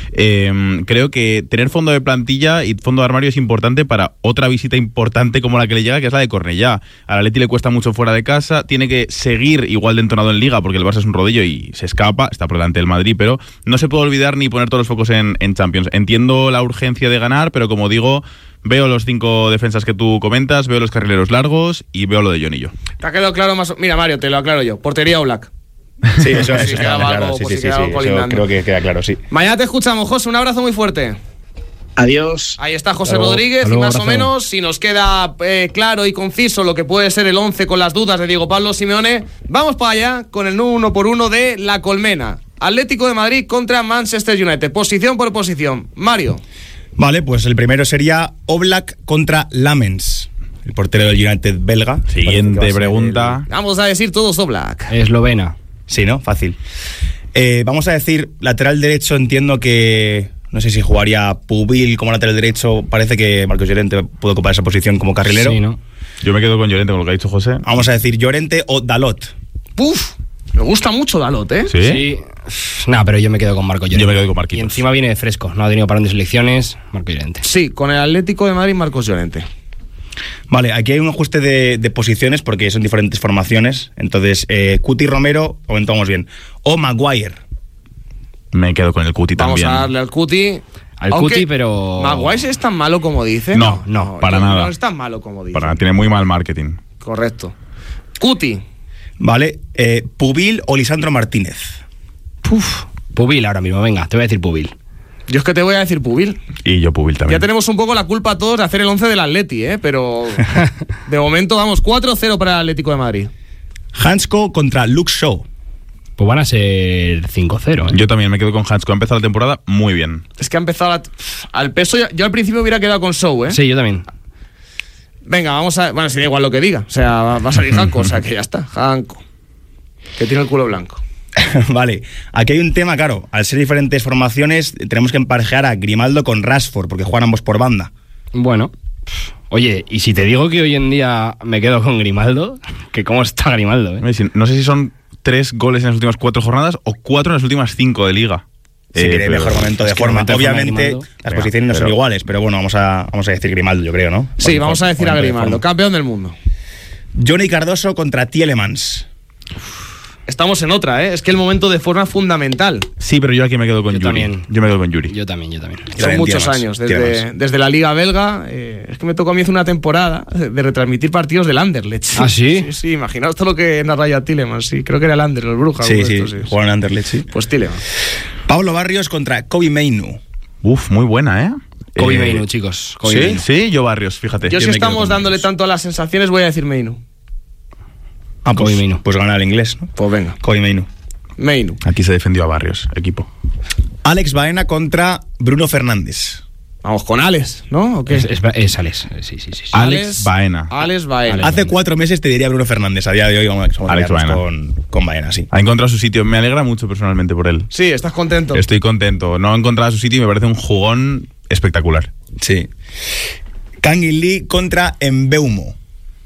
eh, creo que tener fondo de plantilla y fondo de armario es importante para otra visita importante como la que le llega, que es la de Cornellá. Al Atleti le cuesta mucho fuera de casa, tiene que seguir igual de entonado en Liga porque el Barça es un rodillo y se escapa, está por delante del Madrid, pero no se puede olvidar ni poner todos los focos en, en Champions. Entiendo la urgencia de ganar, pero como digo, veo los cinco defensas que tú comentas, veo los carrileros largos y veo lo de Jonillo. ¿Te ha quedado claro más? Mira, Mario, te lo aclaro yo. Portería Oblak. Sí, eso, eso, queda claro. Sí, sí, sí, eso creo que queda claro, sí. Mañana te escuchamos, José. Un abrazo muy fuerte. Adiós. Ahí está José Luego, Rodríguez y más abrazo. O menos, si nos queda eh, claro y conciso lo que puede ser el once con las dudas de Diego Pablo Simeone, vamos para allá con el uno por uno de La Colmena. Atlético de Madrid contra Manchester United, posición por posición. Mario. Vale, pues el primero sería Oblak contra Lamens, el portero del United belga. Siguiente pregunta. El... Vamos a decir todos Oblak. Eslovena. Sí, ¿no? Fácil. Eh, vamos a decir lateral derecho, entiendo que... No sé si jugaría Pubil como lateral derecho. Parece que Marcos Llorente puede ocupar esa posición como carrilero. Sí, ¿no? Yo me quedo con Llorente, con lo que ha dicho José. Vamos a decir Llorente o Dalot. ¡Puf! Me gusta mucho Dalot, ¿eh? Sí. sí. No, pero yo me quedo con Marco Llorente. Yo me quedo con Marquitos. Y encima viene de fresco. No ha tenido parón de selecciones. Marco Llorente. Sí, con el Atlético de Madrid, Marcos Llorente. Vale, aquí hay un ajuste de, de posiciones porque son diferentes formaciones. Entonces, eh, Cuti Romero, comentamos bien. O Maguire. Me quedo con el Cuti Vamos también. a darle al Cuti. Al Aunque Cuti, pero... Maguire es tan malo como dice. No, no, para no, nada. No es tan malo como dice. Para nada, tiene muy mal marketing. Correcto. Cuti. Vale, eh, Pubil o Lisandro Martínez. Puf. Pubil ahora mismo, venga, te voy a decir Pubil. Yo es que te voy a decir Pubil. Y yo Pubil también. Ya tenemos un poco la culpa todos de hacer el once del Atleti, ¿eh? Pero de momento vamos cuatro cero para el Atlético de Madrid. Hansko contra Luke Shaw. Pues van a ser cinco cero, ¿eh? Yo también me quedo con Hansko. Ha empezado la temporada muy bien. Es que ha empezado la... al peso. Yo, yo al principio hubiera quedado con Shaw, ¿eh? Sí, yo también. Venga, vamos a... Bueno, si da igual lo que diga. O sea, va, va a salir Hanko, o sea, que ya está. Hanko. Que tiene el culo blanco. Vale, aquí hay un tema, claro. Al ser diferentes formaciones, tenemos que emparejar a Grimaldo con Rashford, porque juegan ambos por banda. Bueno... Oye, y si te digo que hoy en día me quedo con Grimaldo, que cómo está Grimaldo, ¿eh? No sé si son tres goles en las últimas cuatro jornadas o cuatro en las últimas cinco de liga. Sí, eh, tiene mejor momento de forma. momento de Obviamente, forma las posiciones no pero... son iguales, pero bueno, vamos a, vamos a decir Grimaldo, yo creo, ¿no? Sí, Por vamos a decir a Grimaldo, de campeón del mundo. Johnny Cardoso contra Tielemans. Estamos en otra, ¿eh? Es que el momento de forma es fundamental. Sí, pero yo aquí me quedo con Yo Yuri. también. Yo me quedo con Yuri. Yo también, yo también. Son también muchos Tielemans, años, desde, Tielemans. desde la Liga Belga. Eh, es que me tocó a mí hace una temporada de retransmitir partidos del Anderlecht. ¿Ah, sí? Sí, sí, imaginaos todo lo que narra ya Tielemans. Sí, creo que era el Anderlecht, el Bruja. Sí, sí, estos, sí. jugaron en Anderlecht, sí. Pues Tielemans. Pablo Barrios contra Kobe Mainu. Uf, muy buena, ¿eh? Kobe eh, Mainu, chicos. Kobe ¿Sí? Mainu. Sí, yo Barrios, fíjate. Yo, si me quedo estamos con dándole Barrios. tanto a las sensaciones, voy a decir Mainu. Ah, pues, Kobe Mainu. pues gana el inglés, ¿no? Pues venga, Kobe Mainu. Mainu. Aquí se defendió a Barrios, equipo. Alex Baena contra Bruno Fernández. Vamos con Alex, ¿no? ¿O qué? Es, es, es Alex, sí, sí, sí. sí. Alex Baena. Alex Baena. Alex. Hace cuatro meses te diría Bruno Fernández. A día de hoy vamos, vamos Alex a quedarnos Baena. con, con Baena, sí. Ha encontrado su sitio. Me alegra mucho personalmente por él. Sí, ¿estás contento? Estoy contento. No ha encontrado su sitio y me parece un jugón espectacular. Sí. Kangin Lee contra Mbeumo.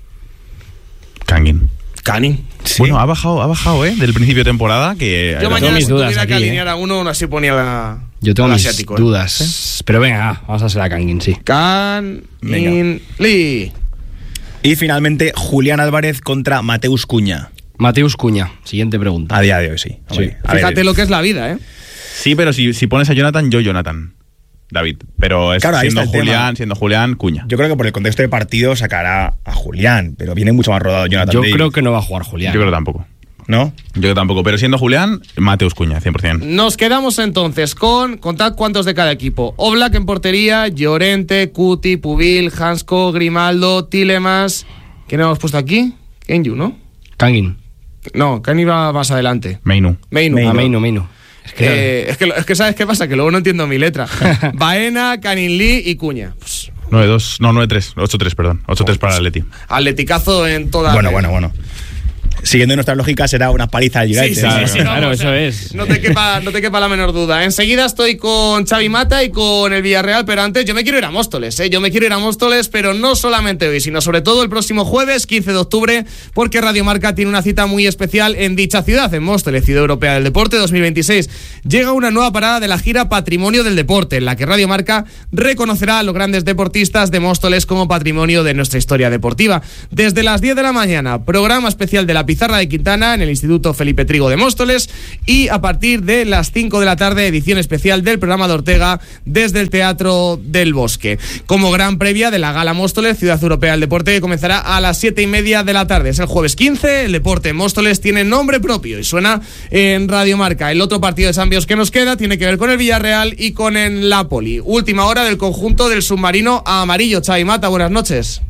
Kangin. Cani. Sí. Bueno, ha bajado, ha bajado, ¿eh? Del principio de temporada que... Yo tengo mañana mis si dudas tuviera que aquí, alinear a uno, aún así ponía la, Yo tengo al mis asiático, ¿eh? dudas. Pero venga, ah, vamos a hacer a Kangin, sí. Can Venga. In Lee. Y finalmente Julián Álvarez contra Mateus Cuña. Mateus Cuña, siguiente pregunta. A día de hoy, sí. Hombre, a Fíjate ver, lo que es la vida, ¿eh? Sí, pero si, si pones a Jonathan, yo Jonathan. David. Pero es Claro, ahí siendo está el Julián, tema. siendo Julián, Cuña. Yo creo que por el contexto de partido sacará a Julián, pero viene mucho más rodado Jonathan Yo Davis. creo que no va a jugar Julián. Yo creo que tampoco. ¿No? Yo creo que tampoco. Pero siendo Julián, Mateus Cuña, cien por ciento. Nos quedamos entonces con, contad cuántos de cada equipo. Oblak en portería, Llorente, Cuti, Pubil, Hansko, Grimaldo, Tielemans. ¿Quién hemos puesto aquí? Kenju, ¿no? Kangin. No, Kani va más adelante. Meinu. Meinu. Ah, Meinu, Meinu. Es que, Eh, es, que, es que ¿sabes qué pasa? Que luego no entiendo mi letra. Baena, Canin Lee y Cuña. Pues, nueve dos, no, nueve tres, ocho tres, perdón. ocho tres para el Atleti. atleticazo en toda... Bueno, bueno, bueno. Siguiendo nuestra lógica, será una paliza al Sí, United. sí, Claro, sí, sí, claro, vamos, eso eh. es. No te, quepa, no te quepa la menor duda. Enseguida estoy con Xavi Mata y con el Villarreal, pero antes yo me quiero ir a Móstoles, ¿eh? Yo me quiero ir a Móstoles, pero no solamente hoy, sino sobre todo el próximo jueves, quince de octubre, porque Radio Marca tiene una cita muy especial en dicha ciudad, en Móstoles, Ciudad Europea del Deporte dos mil veintiséis. Llega una nueva parada de la gira Patrimonio del Deporte, en la que Radio Marca reconocerá a los grandes deportistas de Móstoles como patrimonio de nuestra historia deportiva. Desde las diez de la mañana, programa especial de la Pizarra de Quintana en el Instituto Felipe Trigo de Móstoles, y a partir de las cinco de la tarde, edición especial del programa de Ortega desde el Teatro del Bosque, como gran previa de la Gala Móstoles Ciudad Europea del Deporte, que comenzará a las siete y media de la tarde. Es el jueves quince, el deporte en Móstoles tiene nombre propio y suena en Radio Marca. El otro partido de Champions que nos queda tiene que ver con el Villarreal y con el Napoli. Última hora del conjunto del submarino amarillo. Xavi Mata, buenas noches.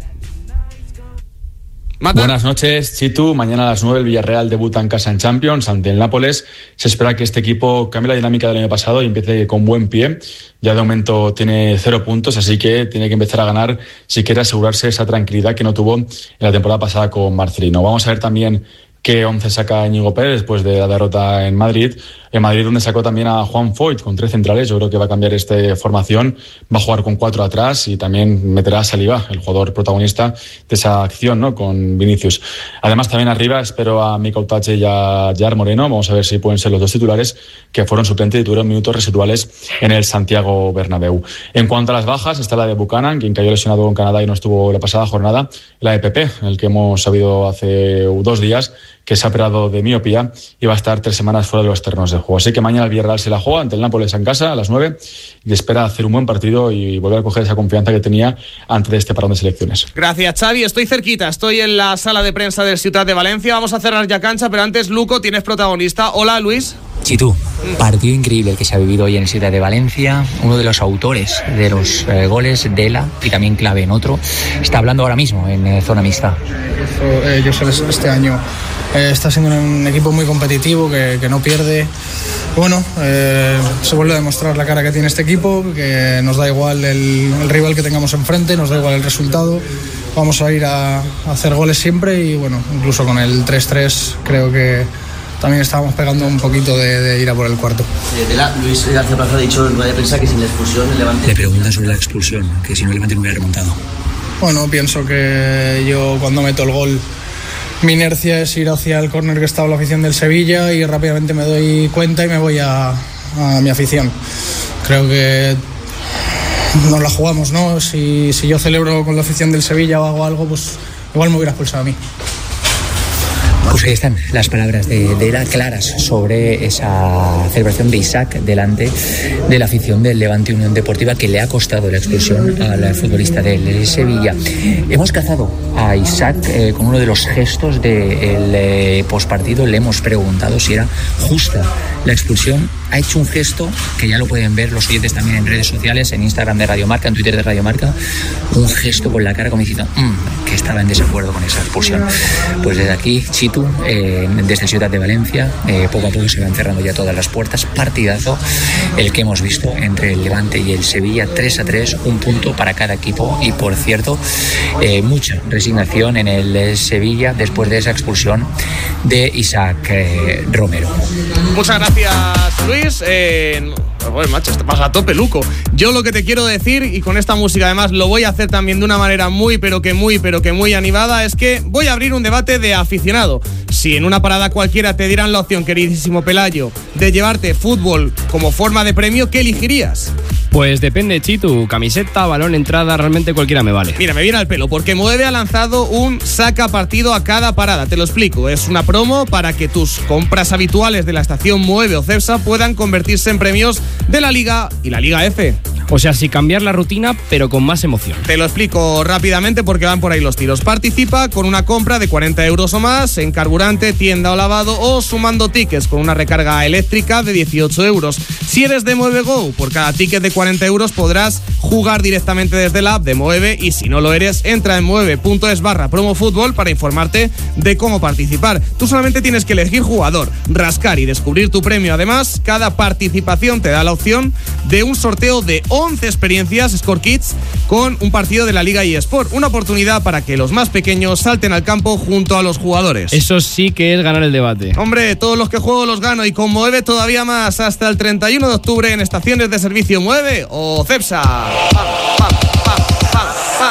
¿Mata? Buenas noches, Chitu. Mañana a las nueve el Villarreal debuta en casa en Champions ante el Nápoles. Se espera que este equipo cambie la dinámica del año pasado y empiece con buen pie. Ya de momento tiene cero puntos, así que tiene que empezar a ganar si quiere asegurarse esa tranquilidad que no tuvo en la temporada pasada con Marcelino. Vamos a ver también qué once saca Íñigo Pérez después de la derrota en Madrid. En Madrid, donde sacó también a Juan Foyt con tres centrales. Yo creo que va a cambiar esta formación. Va a jugar con cuatro atrás y también meterá a Saliba, el jugador protagonista de esa acción, ¿no?, con Vinicius. Además, también arriba espero a Mikel Tache y a Jar Moreno. Vamos a ver si pueden ser los dos titulares que fueron suplentes y tuvieron minutos residuales en el Santiago Bernabéu. En cuanto a las bajas, está la de Buchanan, quien cayó lesionado en Canadá y no estuvo la pasada jornada. La de Pepe, el que hemos sabido hace dos días que se ha operado de miopía y va a estar tres semanas fuera de los terrenos de juego. Así que mañana el Villarreal se la juega ante el Nápoles en casa a las nueve y espera hacer un buen partido y volver a coger esa confianza que tenía antes de este parón de selecciones. Gracias, Xavi. Estoy cerquita, estoy en la sala de prensa del Ciutat de Valencia. Vamos a cerrar ya cancha, pero antes, Luco, tienes protagonista. Hola, Luis. Chitu, partido increíble el que se ha vivido hoy en el Ciutat de Valencia. Uno de los autores de los eh, goles, Dela, y también clave en otro, está hablando ahora mismo en eh, zona mixta. Eh, yo sé, este año eh, está siendo un equipo muy competitivo, que, que no pierde. Bueno, eh, se vuelve a demostrar la cara que tiene este equipo, que nos da igual el, el rival que tengamos enfrente, nos da igual el resultado. Vamos a ir a, a hacer goles siempre y bueno, incluso con el tres tres creo que también estábamos pegando un poquito de, de ir a por el cuarto. Eh, de la, Luis García Plaza ha dicho en rueda de prensa que sin la expulsión el Levante... Le preguntan sobre la expulsión, que si no el Levante no hubiera remontado. Bueno, pienso que yo cuando meto el gol mi inercia es ir hacia el córner que estaba la afición del Sevilla y rápidamente me doy cuenta y me voy a, a mi afición. Creo que nos la jugamos, ¿no? Si, si yo celebro con la afición del Sevilla o hago algo, pues igual me hubiera expulsado a mí. Pues ahí están las palabras de, de Era claras sobre esa celebración de Isaac delante de la afición del Levante Unión Deportiva, que le ha costado la expulsión al futbolista del Sevilla. Hemos cazado a Isaac eh, con uno de los gestos del eh, postpartido. Le hemos preguntado si era justa la expulsión. Ha hecho un gesto que ya lo pueden ver los oyentes también en redes sociales, en Instagram de Radio Marca, en Twitter de Radio Marca, un gesto con la cara como diciendo mmm, que estaba en desacuerdo con esa expulsión. Pues desde aquí, Chitu, eh, desde Ciutat de Valencia, eh, poco a poco se van cerrando ya todas las puertas. Partidazo el que hemos visto entre el Levante y el Sevilla, tres a tres, un punto para cada equipo. Y por cierto, eh, mucha resignación en el Sevilla después de esa expulsión de Isaac eh, Romero. Muchas gracias, Luis. Eh, bueno, macho, te pasa a tope, Luco. Yo lo que te quiero decir, y con esta música además lo voy a hacer también de una manera muy, pero que muy, pero que muy animada, es que voy a abrir un debate de aficionado. Si en una parada cualquiera te dieran la opción, queridísimo Pelayo, de llevarte fútbol como forma de premio, ¿qué elegirías? Pues depende, Chitu. Camiseta, balón, entrada, realmente cualquiera me vale. Mira, me viene al pelo, porque Moeve ha lanzado un saca partido a cada parada. Te lo explico. Es una promo para que tus compras habituales de la estación Moeve o Cepsa puedan convertirse en premios de la Liga y la Liga F. O sea, sin cambiar la rutina, pero con más emoción. Te lo explico rápidamente porque van por ahí los tiros. Participa con una compra de cuarenta euros o más en carburante, tienda o lavado, o sumando tickets con una recarga eléctrica de dieciocho euros. Si eres de Moeve Go, por cada ticket de cuarenta euros podrás jugar directamente desde la app de Moeve, y si no lo eres, entra en moeve.es barra promofútbol para informarte de cómo participar. Tú solamente tienes que elegir jugador, rascar y descubrir tu premio. Además, cada participación te da la opción de un sorteo de once experiencias Score Kids con un partido de la Liga eSport. Una oportunidad para que los más pequeños salten al campo junto a los jugadores. Eso sí que es ganar el debate. Hombre, todos los que juego los gano, y con Moeve todavía más, hasta el treinta y uno de octubre en estaciones de servicio Moeve o Cepsa. Pam, pam, pam, pam,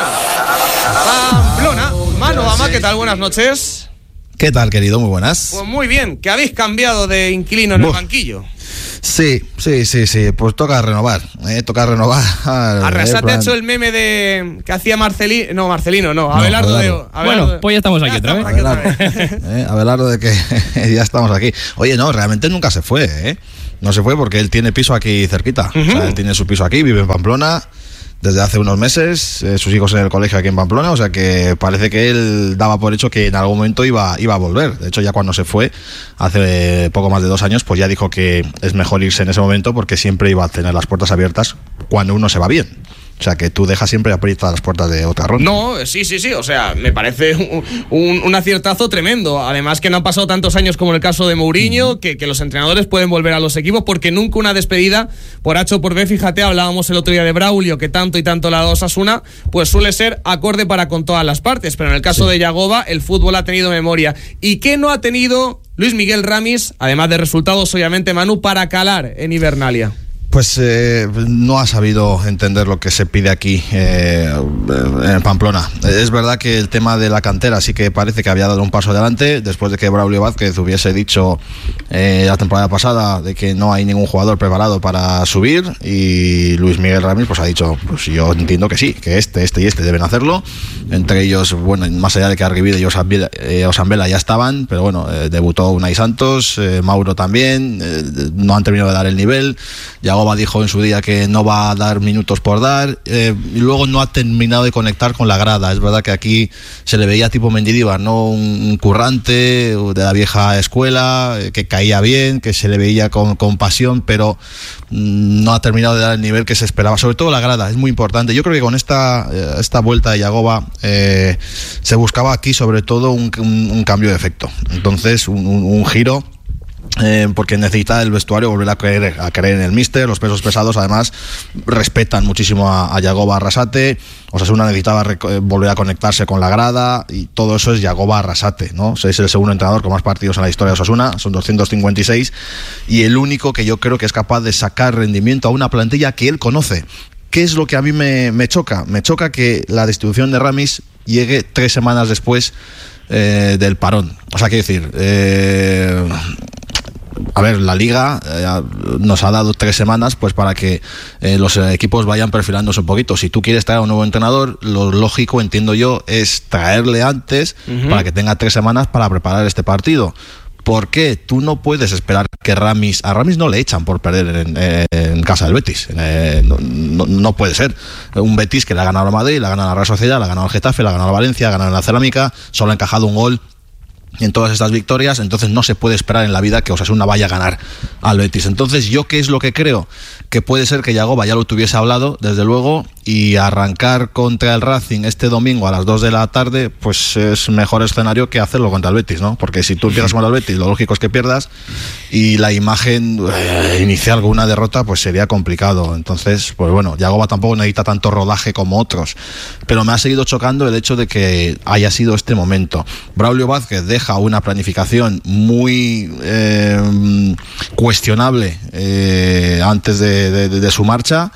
pam. Pamplona. Manu Ama, ¿qué tal? Buenas noches. ¿Qué tal, querido? Muy buenas. Pues muy bien, que habéis cambiado de inquilino en Buf. el banquillo. Sí, sí, sí, sí, pues toca renovar, ¿eh? toca renovar. Arrasate plan... ha hecho el meme de que hacía Marcelino, no, Marcelino, no, Abelardo, no, Abelardo. de... Abelardo. Bueno, pues ya estamos aquí ya otra vez. Abelardo, ¿eh? Abelardo de que ya estamos aquí. Oye, no, realmente nunca se fue, ¿eh? No se fue porque él tiene piso aquí cerquita. Uh-huh. O sea, él tiene su piso aquí, vive en Pamplona desde hace unos meses, eh, sus hijos en el colegio aquí en Pamplona, o sea que parece que él daba por hecho que en algún momento iba, iba a volver. De hecho, ya cuando se fue, hace poco más de dos años, pues ya dijo que es mejor irse en ese momento porque siempre iba a tener las puertas abiertas cuando uno se va bien. O sea, que tú dejas siempre abiertas las puertas de otra ronda. No, sí, sí, sí. O sea, me parece un, un, un aciertazo tremendo. Además que no han pasado tantos años como en el caso de Mourinho, uh-huh. que, que los entrenadores pueden volver a los equipos, porque nunca una despedida por H o por B. Fíjate, hablábamos el otro día de Braulio, que tanto y tanto la ha dado Osasuna, pues suele ser acorde para con todas las partes. Pero en el caso sí. de Yagoba, el fútbol ha tenido memoria. ¿Y qué no ha tenido Luis Miguel Ramis, además de resultados, obviamente, Manu, para calar en Hibernalia? Pues eh, no ha sabido entender lo que se pide aquí eh, en Pamplona. Es verdad que el tema de la cantera sí que parece que había dado un paso adelante después de que Braulio Vázquez hubiese dicho eh, la temporada pasada de que no hay ningún jugador preparado para subir, y Luis Miguel Ramis pues ha dicho, pues yo entiendo que sí, que este, este y este deben hacerlo. Entre ellos, bueno, más allá de que Arribide y Osambela, eh, Osambela ya estaban, pero bueno, eh, debutó Unai Santos, eh, Mauro también, eh, no han terminado de dar el nivel. Yagoba dijo en su día que no va a dar minutos por dar, eh, y luego no ha terminado de conectar con la grada. Es verdad que aquí se le veía tipo Mendilibar, ¿no? Un, un currante de la vieja escuela, eh, que caía bien, que se le veía con, con pasión, pero mm, no ha terminado de dar el nivel que se esperaba. Sobre todo la grada, es muy importante. Yo creo que con esta, eh, esta vuelta de Yagoba eh, se buscaba aquí sobre todo un, un, un cambio de efecto. Entonces, un, un, un giro. Eh, porque necesita el vestuario volver a creer, a creer en el míster. Los pesos pesados además respetan muchísimo a, a Yagoba Arrasate. Osasuna necesitaba rec- volver a conectarse con la grada, y todo eso es Yagoba Arrasate, ¿no? Es el segundo entrenador con más partidos en la historia de Osasuna, son doscientos cincuenta y seis, y el único que yo creo que es capaz de sacar rendimiento a una plantilla que él conoce. ¿Qué es lo que a mí me, me choca? Me choca que la destitución de Ramis llegue tres semanas después eh, del parón. O sea, quiero decir, eh, a ver, la Liga eh, nos ha dado tres semanas pues para que eh, los equipos vayan perfilándose un poquito. Si tú quieres traer a un nuevo entrenador, lo lógico, entiendo yo, es traerle antes, uh-huh, para que tenga tres semanas para preparar este partido. ¿Por qué? Tú no puedes esperar que Ramis... A Ramis no le echan por perder en, en, en casa del Betis. Eh, no, no, no puede ser. Un Betis que le ha ganado a Madrid, le ha ganado a la Real Sociedad, le ha ganado al Getafe, le ha ganado a Valencia, le ha ganado a la Cerámica, solo ha encajado un gol en todas estas victorias. Entonces no se puede esperar en la vida que Osasuna vaya a ganar al Betis. Entonces, ¿yo qué es lo que creo? Que puede ser que Yagoba ya lo tuviese hablado, desde luego, y arrancar contra el Racing este domingo a las dos de la tarde, pues es mejor escenario que hacerlo contra el Betis, ¿no? Porque si tú empiezas contra el Betis, lo lógico es que pierdas, y la imagen eh, inicial con una derrota pues sería complicado. Entonces, pues bueno, Yagoba tampoco necesita tanto rodaje como otros, pero me ha seguido chocando el hecho de que haya sido este momento. Braulio Vázquez deja una planificación muy eh, cuestionable eh, antes de, de, de su marcha.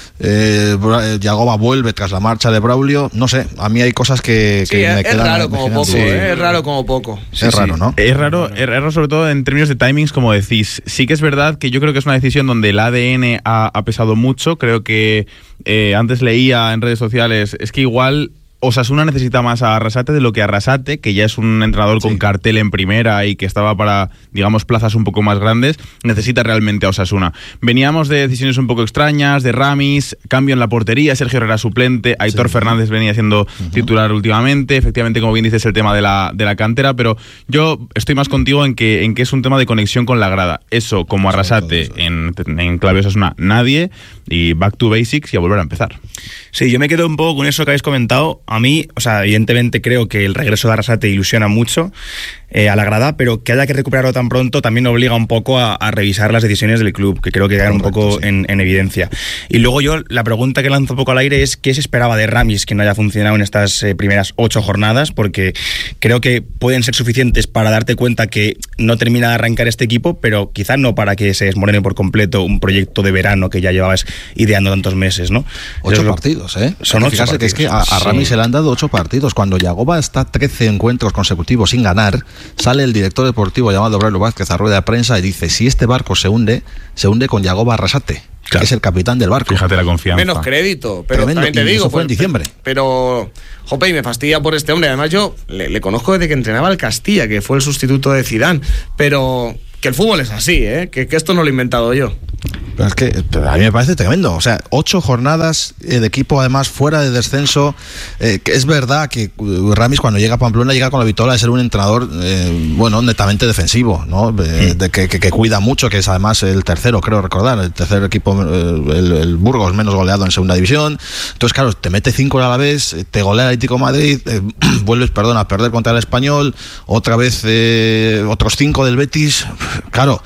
Eh, Yagoba vuelve tras la marcha de Braulio. No sé, a mí hay cosas que, sí, que es, me quedan. Es raro como poco, sí. eh, es raro como poco. Sí, es raro, ¿no? Es raro, es raro sobre todo en términos de timings, como decís. Sí que es verdad que yo creo que es una decisión donde el A D N ha, ha pesado mucho. Creo que eh, antes leía en redes sociales, es que igual Osasuna necesita más a Arrasate de lo que Arrasate, que ya es un entrenador sí. con cartel en primera y que estaba para, digamos, plazas un poco más grandes, necesita realmente a Osasuna. Veníamos de decisiones un poco extrañas, de Ramis, cambio en la portería, Sergio Herrera suplente, Aitor sí. Fernández venía siendo uh-huh. titular últimamente, efectivamente, como bien dices, el tema de la, de la cantera, pero yo estoy más contigo en que, en que es un tema de conexión con la grada. Eso, como Arrasate, en, en clave Osasuna, nadie, y back to basics y a volver a empezar. Sí, yo me quedo un poco con eso que habéis comentado. A mí, o sea, evidentemente creo que el regreso de Arrasate ilusiona mucho eh, a la grada, pero que haya que recuperarlo tan pronto también obliga un poco a, a revisar las decisiones del club, que creo que quedan un poco sí. en, en evidencia. Y luego yo, la pregunta que lanzo un poco al aire es ¿qué se esperaba de Ramis que no haya funcionado en estas eh, primeras ocho jornadas? Porque creo que pueden ser suficientes para darte cuenta que no termina de arrancar este equipo, pero quizás no para que se desmorene por completo un proyecto de verano que ya llevabas ideando tantos meses, ¿no? Ocho partidos, ¿eh? Son ocho partidos. Que es que a, a Ramis sí. se le han dado ocho partidos. Cuando Yagoba está trece encuentros consecutivos sin ganar, sale el director deportivo llamado Braulio Vázquez a rueda de prensa y dice, si este barco se hunde, se hunde con Yagoba Arrasate, claro. que es el capitán del barco. Fíjate la confianza. Menos crédito, pero Tremendo. también te y digo. Eso fue en diciembre. Pero, jope, y me fastidia por este hombre. Además yo le, le conozco desde que entrenaba al Castilla, que fue el sustituto de Zidane, pero que el fútbol es así, ¿eh? que, que esto no lo he inventado yo. Pero es que a mí me parece tremendo. O sea, ocho jornadas de equipo además fuera de descenso. Eh, que es verdad que Ramis cuando llega a Pamplona llega con la vitola de ser un entrenador, eh, bueno, netamente defensivo, ¿no? Eh, de, que, que, que cuida mucho, que es además el tercero, creo recordar, el tercer equipo, el, el Burgos menos goleado en segunda división. Entonces, claro, te mete cinco a la vez, te golea el Atlético de Madrid, eh, vuelves, perdón, a perder contra el Español, otra vez eh, otros cinco del Betis. Claro,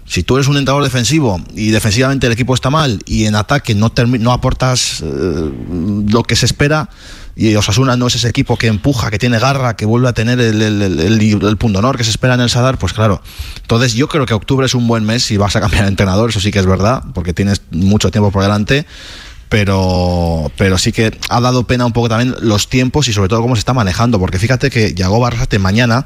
Si tú eres un entrenador defensivo y defensivamente el equipo está mal y en ataque no, termi- no aportas eh, lo que se espera, y Osasuna no es ese equipo que empuja, que tiene garra, que vuelve a tener el, el, el, el, el pundonor que se espera en el Sadar, pues claro. Entonces yo creo que octubre es un buen mes si vas a cambiar de entrenador, eso sí que es verdad, porque tienes mucho tiempo por delante. Pero, pero sí que ha dado pena un poco también los tiempos y sobre todo cómo se está manejando, porque fíjate que Yagoba Arrasate mañana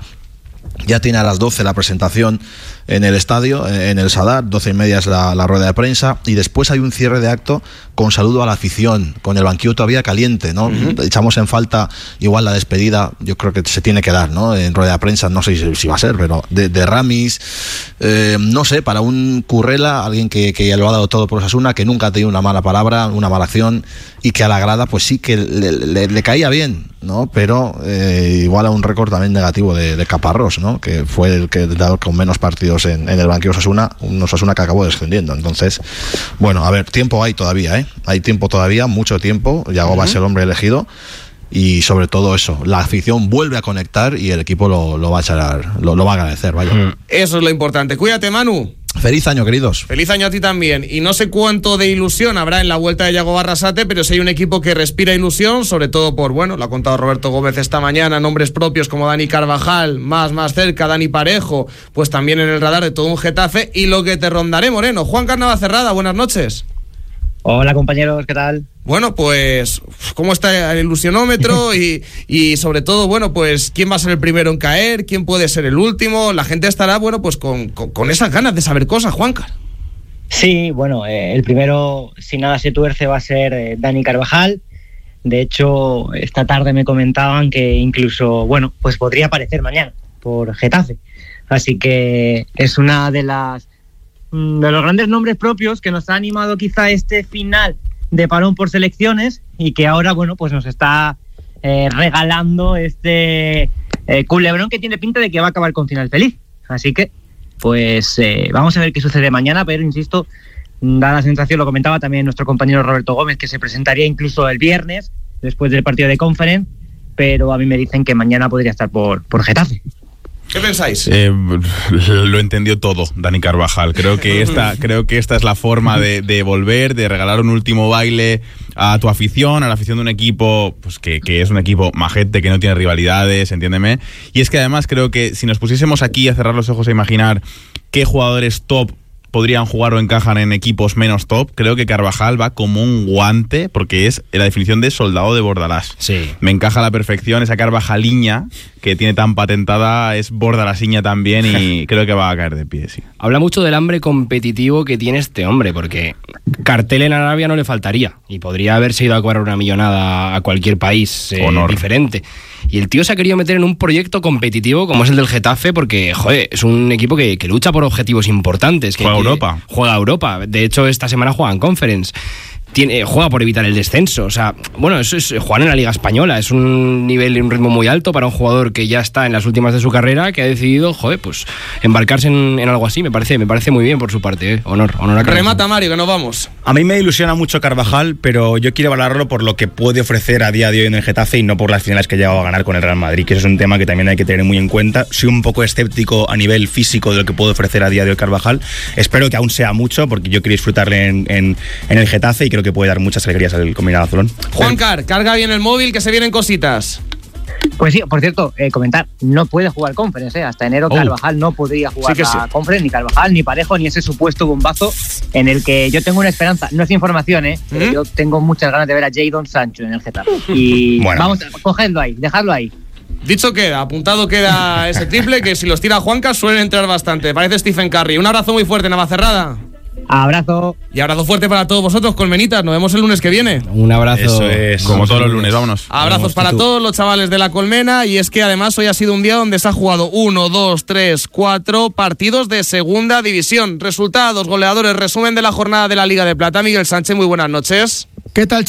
ya tiene a las doce la presentación en el estadio, en el Sadar, doce y media es la, la rueda de prensa, y después hay un cierre de acto con saludo a la afición, con el banquillo todavía caliente, ¿no? Uh-huh. Echamos en falta igual la despedida, yo creo que se tiene que dar, ¿no? En rueda de prensa, no sé si, si va a ser, pero de, de Ramis, eh, no sé, para un Currela, alguien que, que ya lo ha dado todo por Osasuna, que nunca ha tenido una mala palabra, una mala acción, y que a la grada pues sí que le, le, le caía bien, ¿no? Pero eh, igual a un récord también negativo de, de Caparrós, ¿no? Que fue el que dado con menos partidos en, en el banquillo Osasuna, un Osasuna que acabó descendiendo. Entonces, bueno, a ver, tiempo hay todavía, ¿eh? Hay tiempo todavía, mucho tiempo. Yago uh-huh. va a ser el hombre elegido. Y sobre todo eso, la afición vuelve a conectar y el equipo lo, lo va a echar, lo, lo va a agradecer, vaya. Uh-huh. Eso es lo importante. Cuídate, Manu. Feliz año, queridos. Feliz año a ti también. Y no sé cuánto de ilusión habrá en la vuelta de Yago Arrasate, pero si hay un equipo que respira ilusión, sobre todo por, bueno, lo ha contado Roberto Gómez esta mañana, nombres propios como Dani Carvajal, más, más cerca, Dani Parejo, pues también en el radar de todo un Getafe, y lo que te rondaré, Moreno. Juan Carnavacerrada, buenas noches. Hola, compañeros, ¿qué tal? Bueno, pues, ¿cómo está el ilusionómetro? y, y sobre todo, bueno, pues, ¿quién va a ser el primero en caer? ¿Quién puede ser el último? La gente estará, bueno, pues con, con, con esas ganas de saber cosas, Juancar. Sí, bueno, eh, el primero, si nada se tuerce, va a ser eh, Dani Carvajal. De hecho, esta tarde me comentaban que incluso, bueno, pues podría aparecer mañana por Getafe. Así que es una de las de los grandes nombres propios que nos ha animado quizá este final de parón por selecciones y que ahora, bueno, pues nos está eh, regalando este eh, culebrón que tiene pinta de que va a acabar con final feliz. Así que, pues eh, vamos a ver qué sucede mañana, pero insisto, da la sensación, lo comentaba también nuestro compañero Roberto Gómez, que se presentaría incluso el viernes, después del partido de Conference, pero a mí me dicen que mañana podría estar por, por Getafe. ¿Qué pensáis? Eh, lo entendió todo Dani Carvajal. Creo que esta, creo que esta es la forma de, de volver, de regalar un último baile a tu afición, a la afición de un equipo pues que, que es un equipo majete, que no tiene rivalidades, entiéndeme. Y es que además creo que si nos pusiésemos aquí a cerrar los ojos a imaginar qué jugadores top podrían jugar o encajan en equipos menos top, creo que Carvajal va como un guante, porque es la definición de soldado de Bordalás. Sí. Me encaja a la perfección, esa Carvajaliña que tiene tan patentada es Bordalasiña también, y creo que va a caer de pie, sí. Habla mucho del hambre competitivo que tiene este hombre, porque cartel en Arabia no le faltaría, y podría haberse ido a cobrar una millonada a cualquier país eh, diferente. Y el tío se ha querido meter en un proyecto competitivo como es el del Getafe, porque, joder, es un equipo que, que lucha por objetivos importantes. Que, juega que Europa. Juega Europa. De hecho, esta semana juega en Conference. Tiene, juega por evitar el descenso. O sea, bueno, eso es jugar en la Liga Española. Es un nivel y un ritmo muy alto para un jugador que ya está en las últimas de su carrera, que ha decidido, joder, pues embarcarse en, en algo así. Me parece, me parece muy bien por su parte, ¿eh? Honor, honor a Carvajal. Remata, Mario, que nos vamos. A mí me ilusiona mucho Carvajal, pero yo quiero valorarlo por lo que puede ofrecer a día de hoy en el Getafe y no por las finales que ha llegado a ganar con el Real Madrid, que eso es un tema que también hay que tener muy en cuenta. Soy un poco escéptico a nivel físico de lo que puede ofrecer a día de hoy Carvajal. Espero que aún sea mucho, porque yo quiero disfrutarle en, en, en el Getafe y creo que puede dar muchas alegrías al combinado azulón. Juancar, carga bien el móvil, que se vienen cositas. Pues sí, por cierto, eh, comentar, no puede jugar Conference, ¿eh? Hasta enero oh. Carvajal no podría jugar sí la sí. Conference, ni Carvajal, ni Parejo, ni ese supuesto bombazo en el que yo tengo una esperanza, no es información, ¿eh? ¿Mm? Pero yo tengo muchas ganas de ver a Jadon Sancho en el Getafe. Y bueno, vamos, cogedlo ahí, dejadlo ahí. Dicho queda, apuntado queda ese triple, que si los tira Juanca suelen entrar bastante. Parece Stephen Curry. Un abrazo muy fuerte, Navacerrada. Abrazo. Y abrazo fuerte para todos vosotros, colmenitas. Nos vemos el lunes que viene. Un abrazo. Eso es. Como todos los lunes, vámonos. Abrazos para todos los chavales de la Colmena. Y es que además hoy ha sido un día donde se ha jugado uno, dos, tres, cuatro partidos de segunda división. Resultados, goleadores, resumen de la jornada de la Liga de Plata. Miguel Sánchez, muy buenas noches. ¿Qué tal, chicos?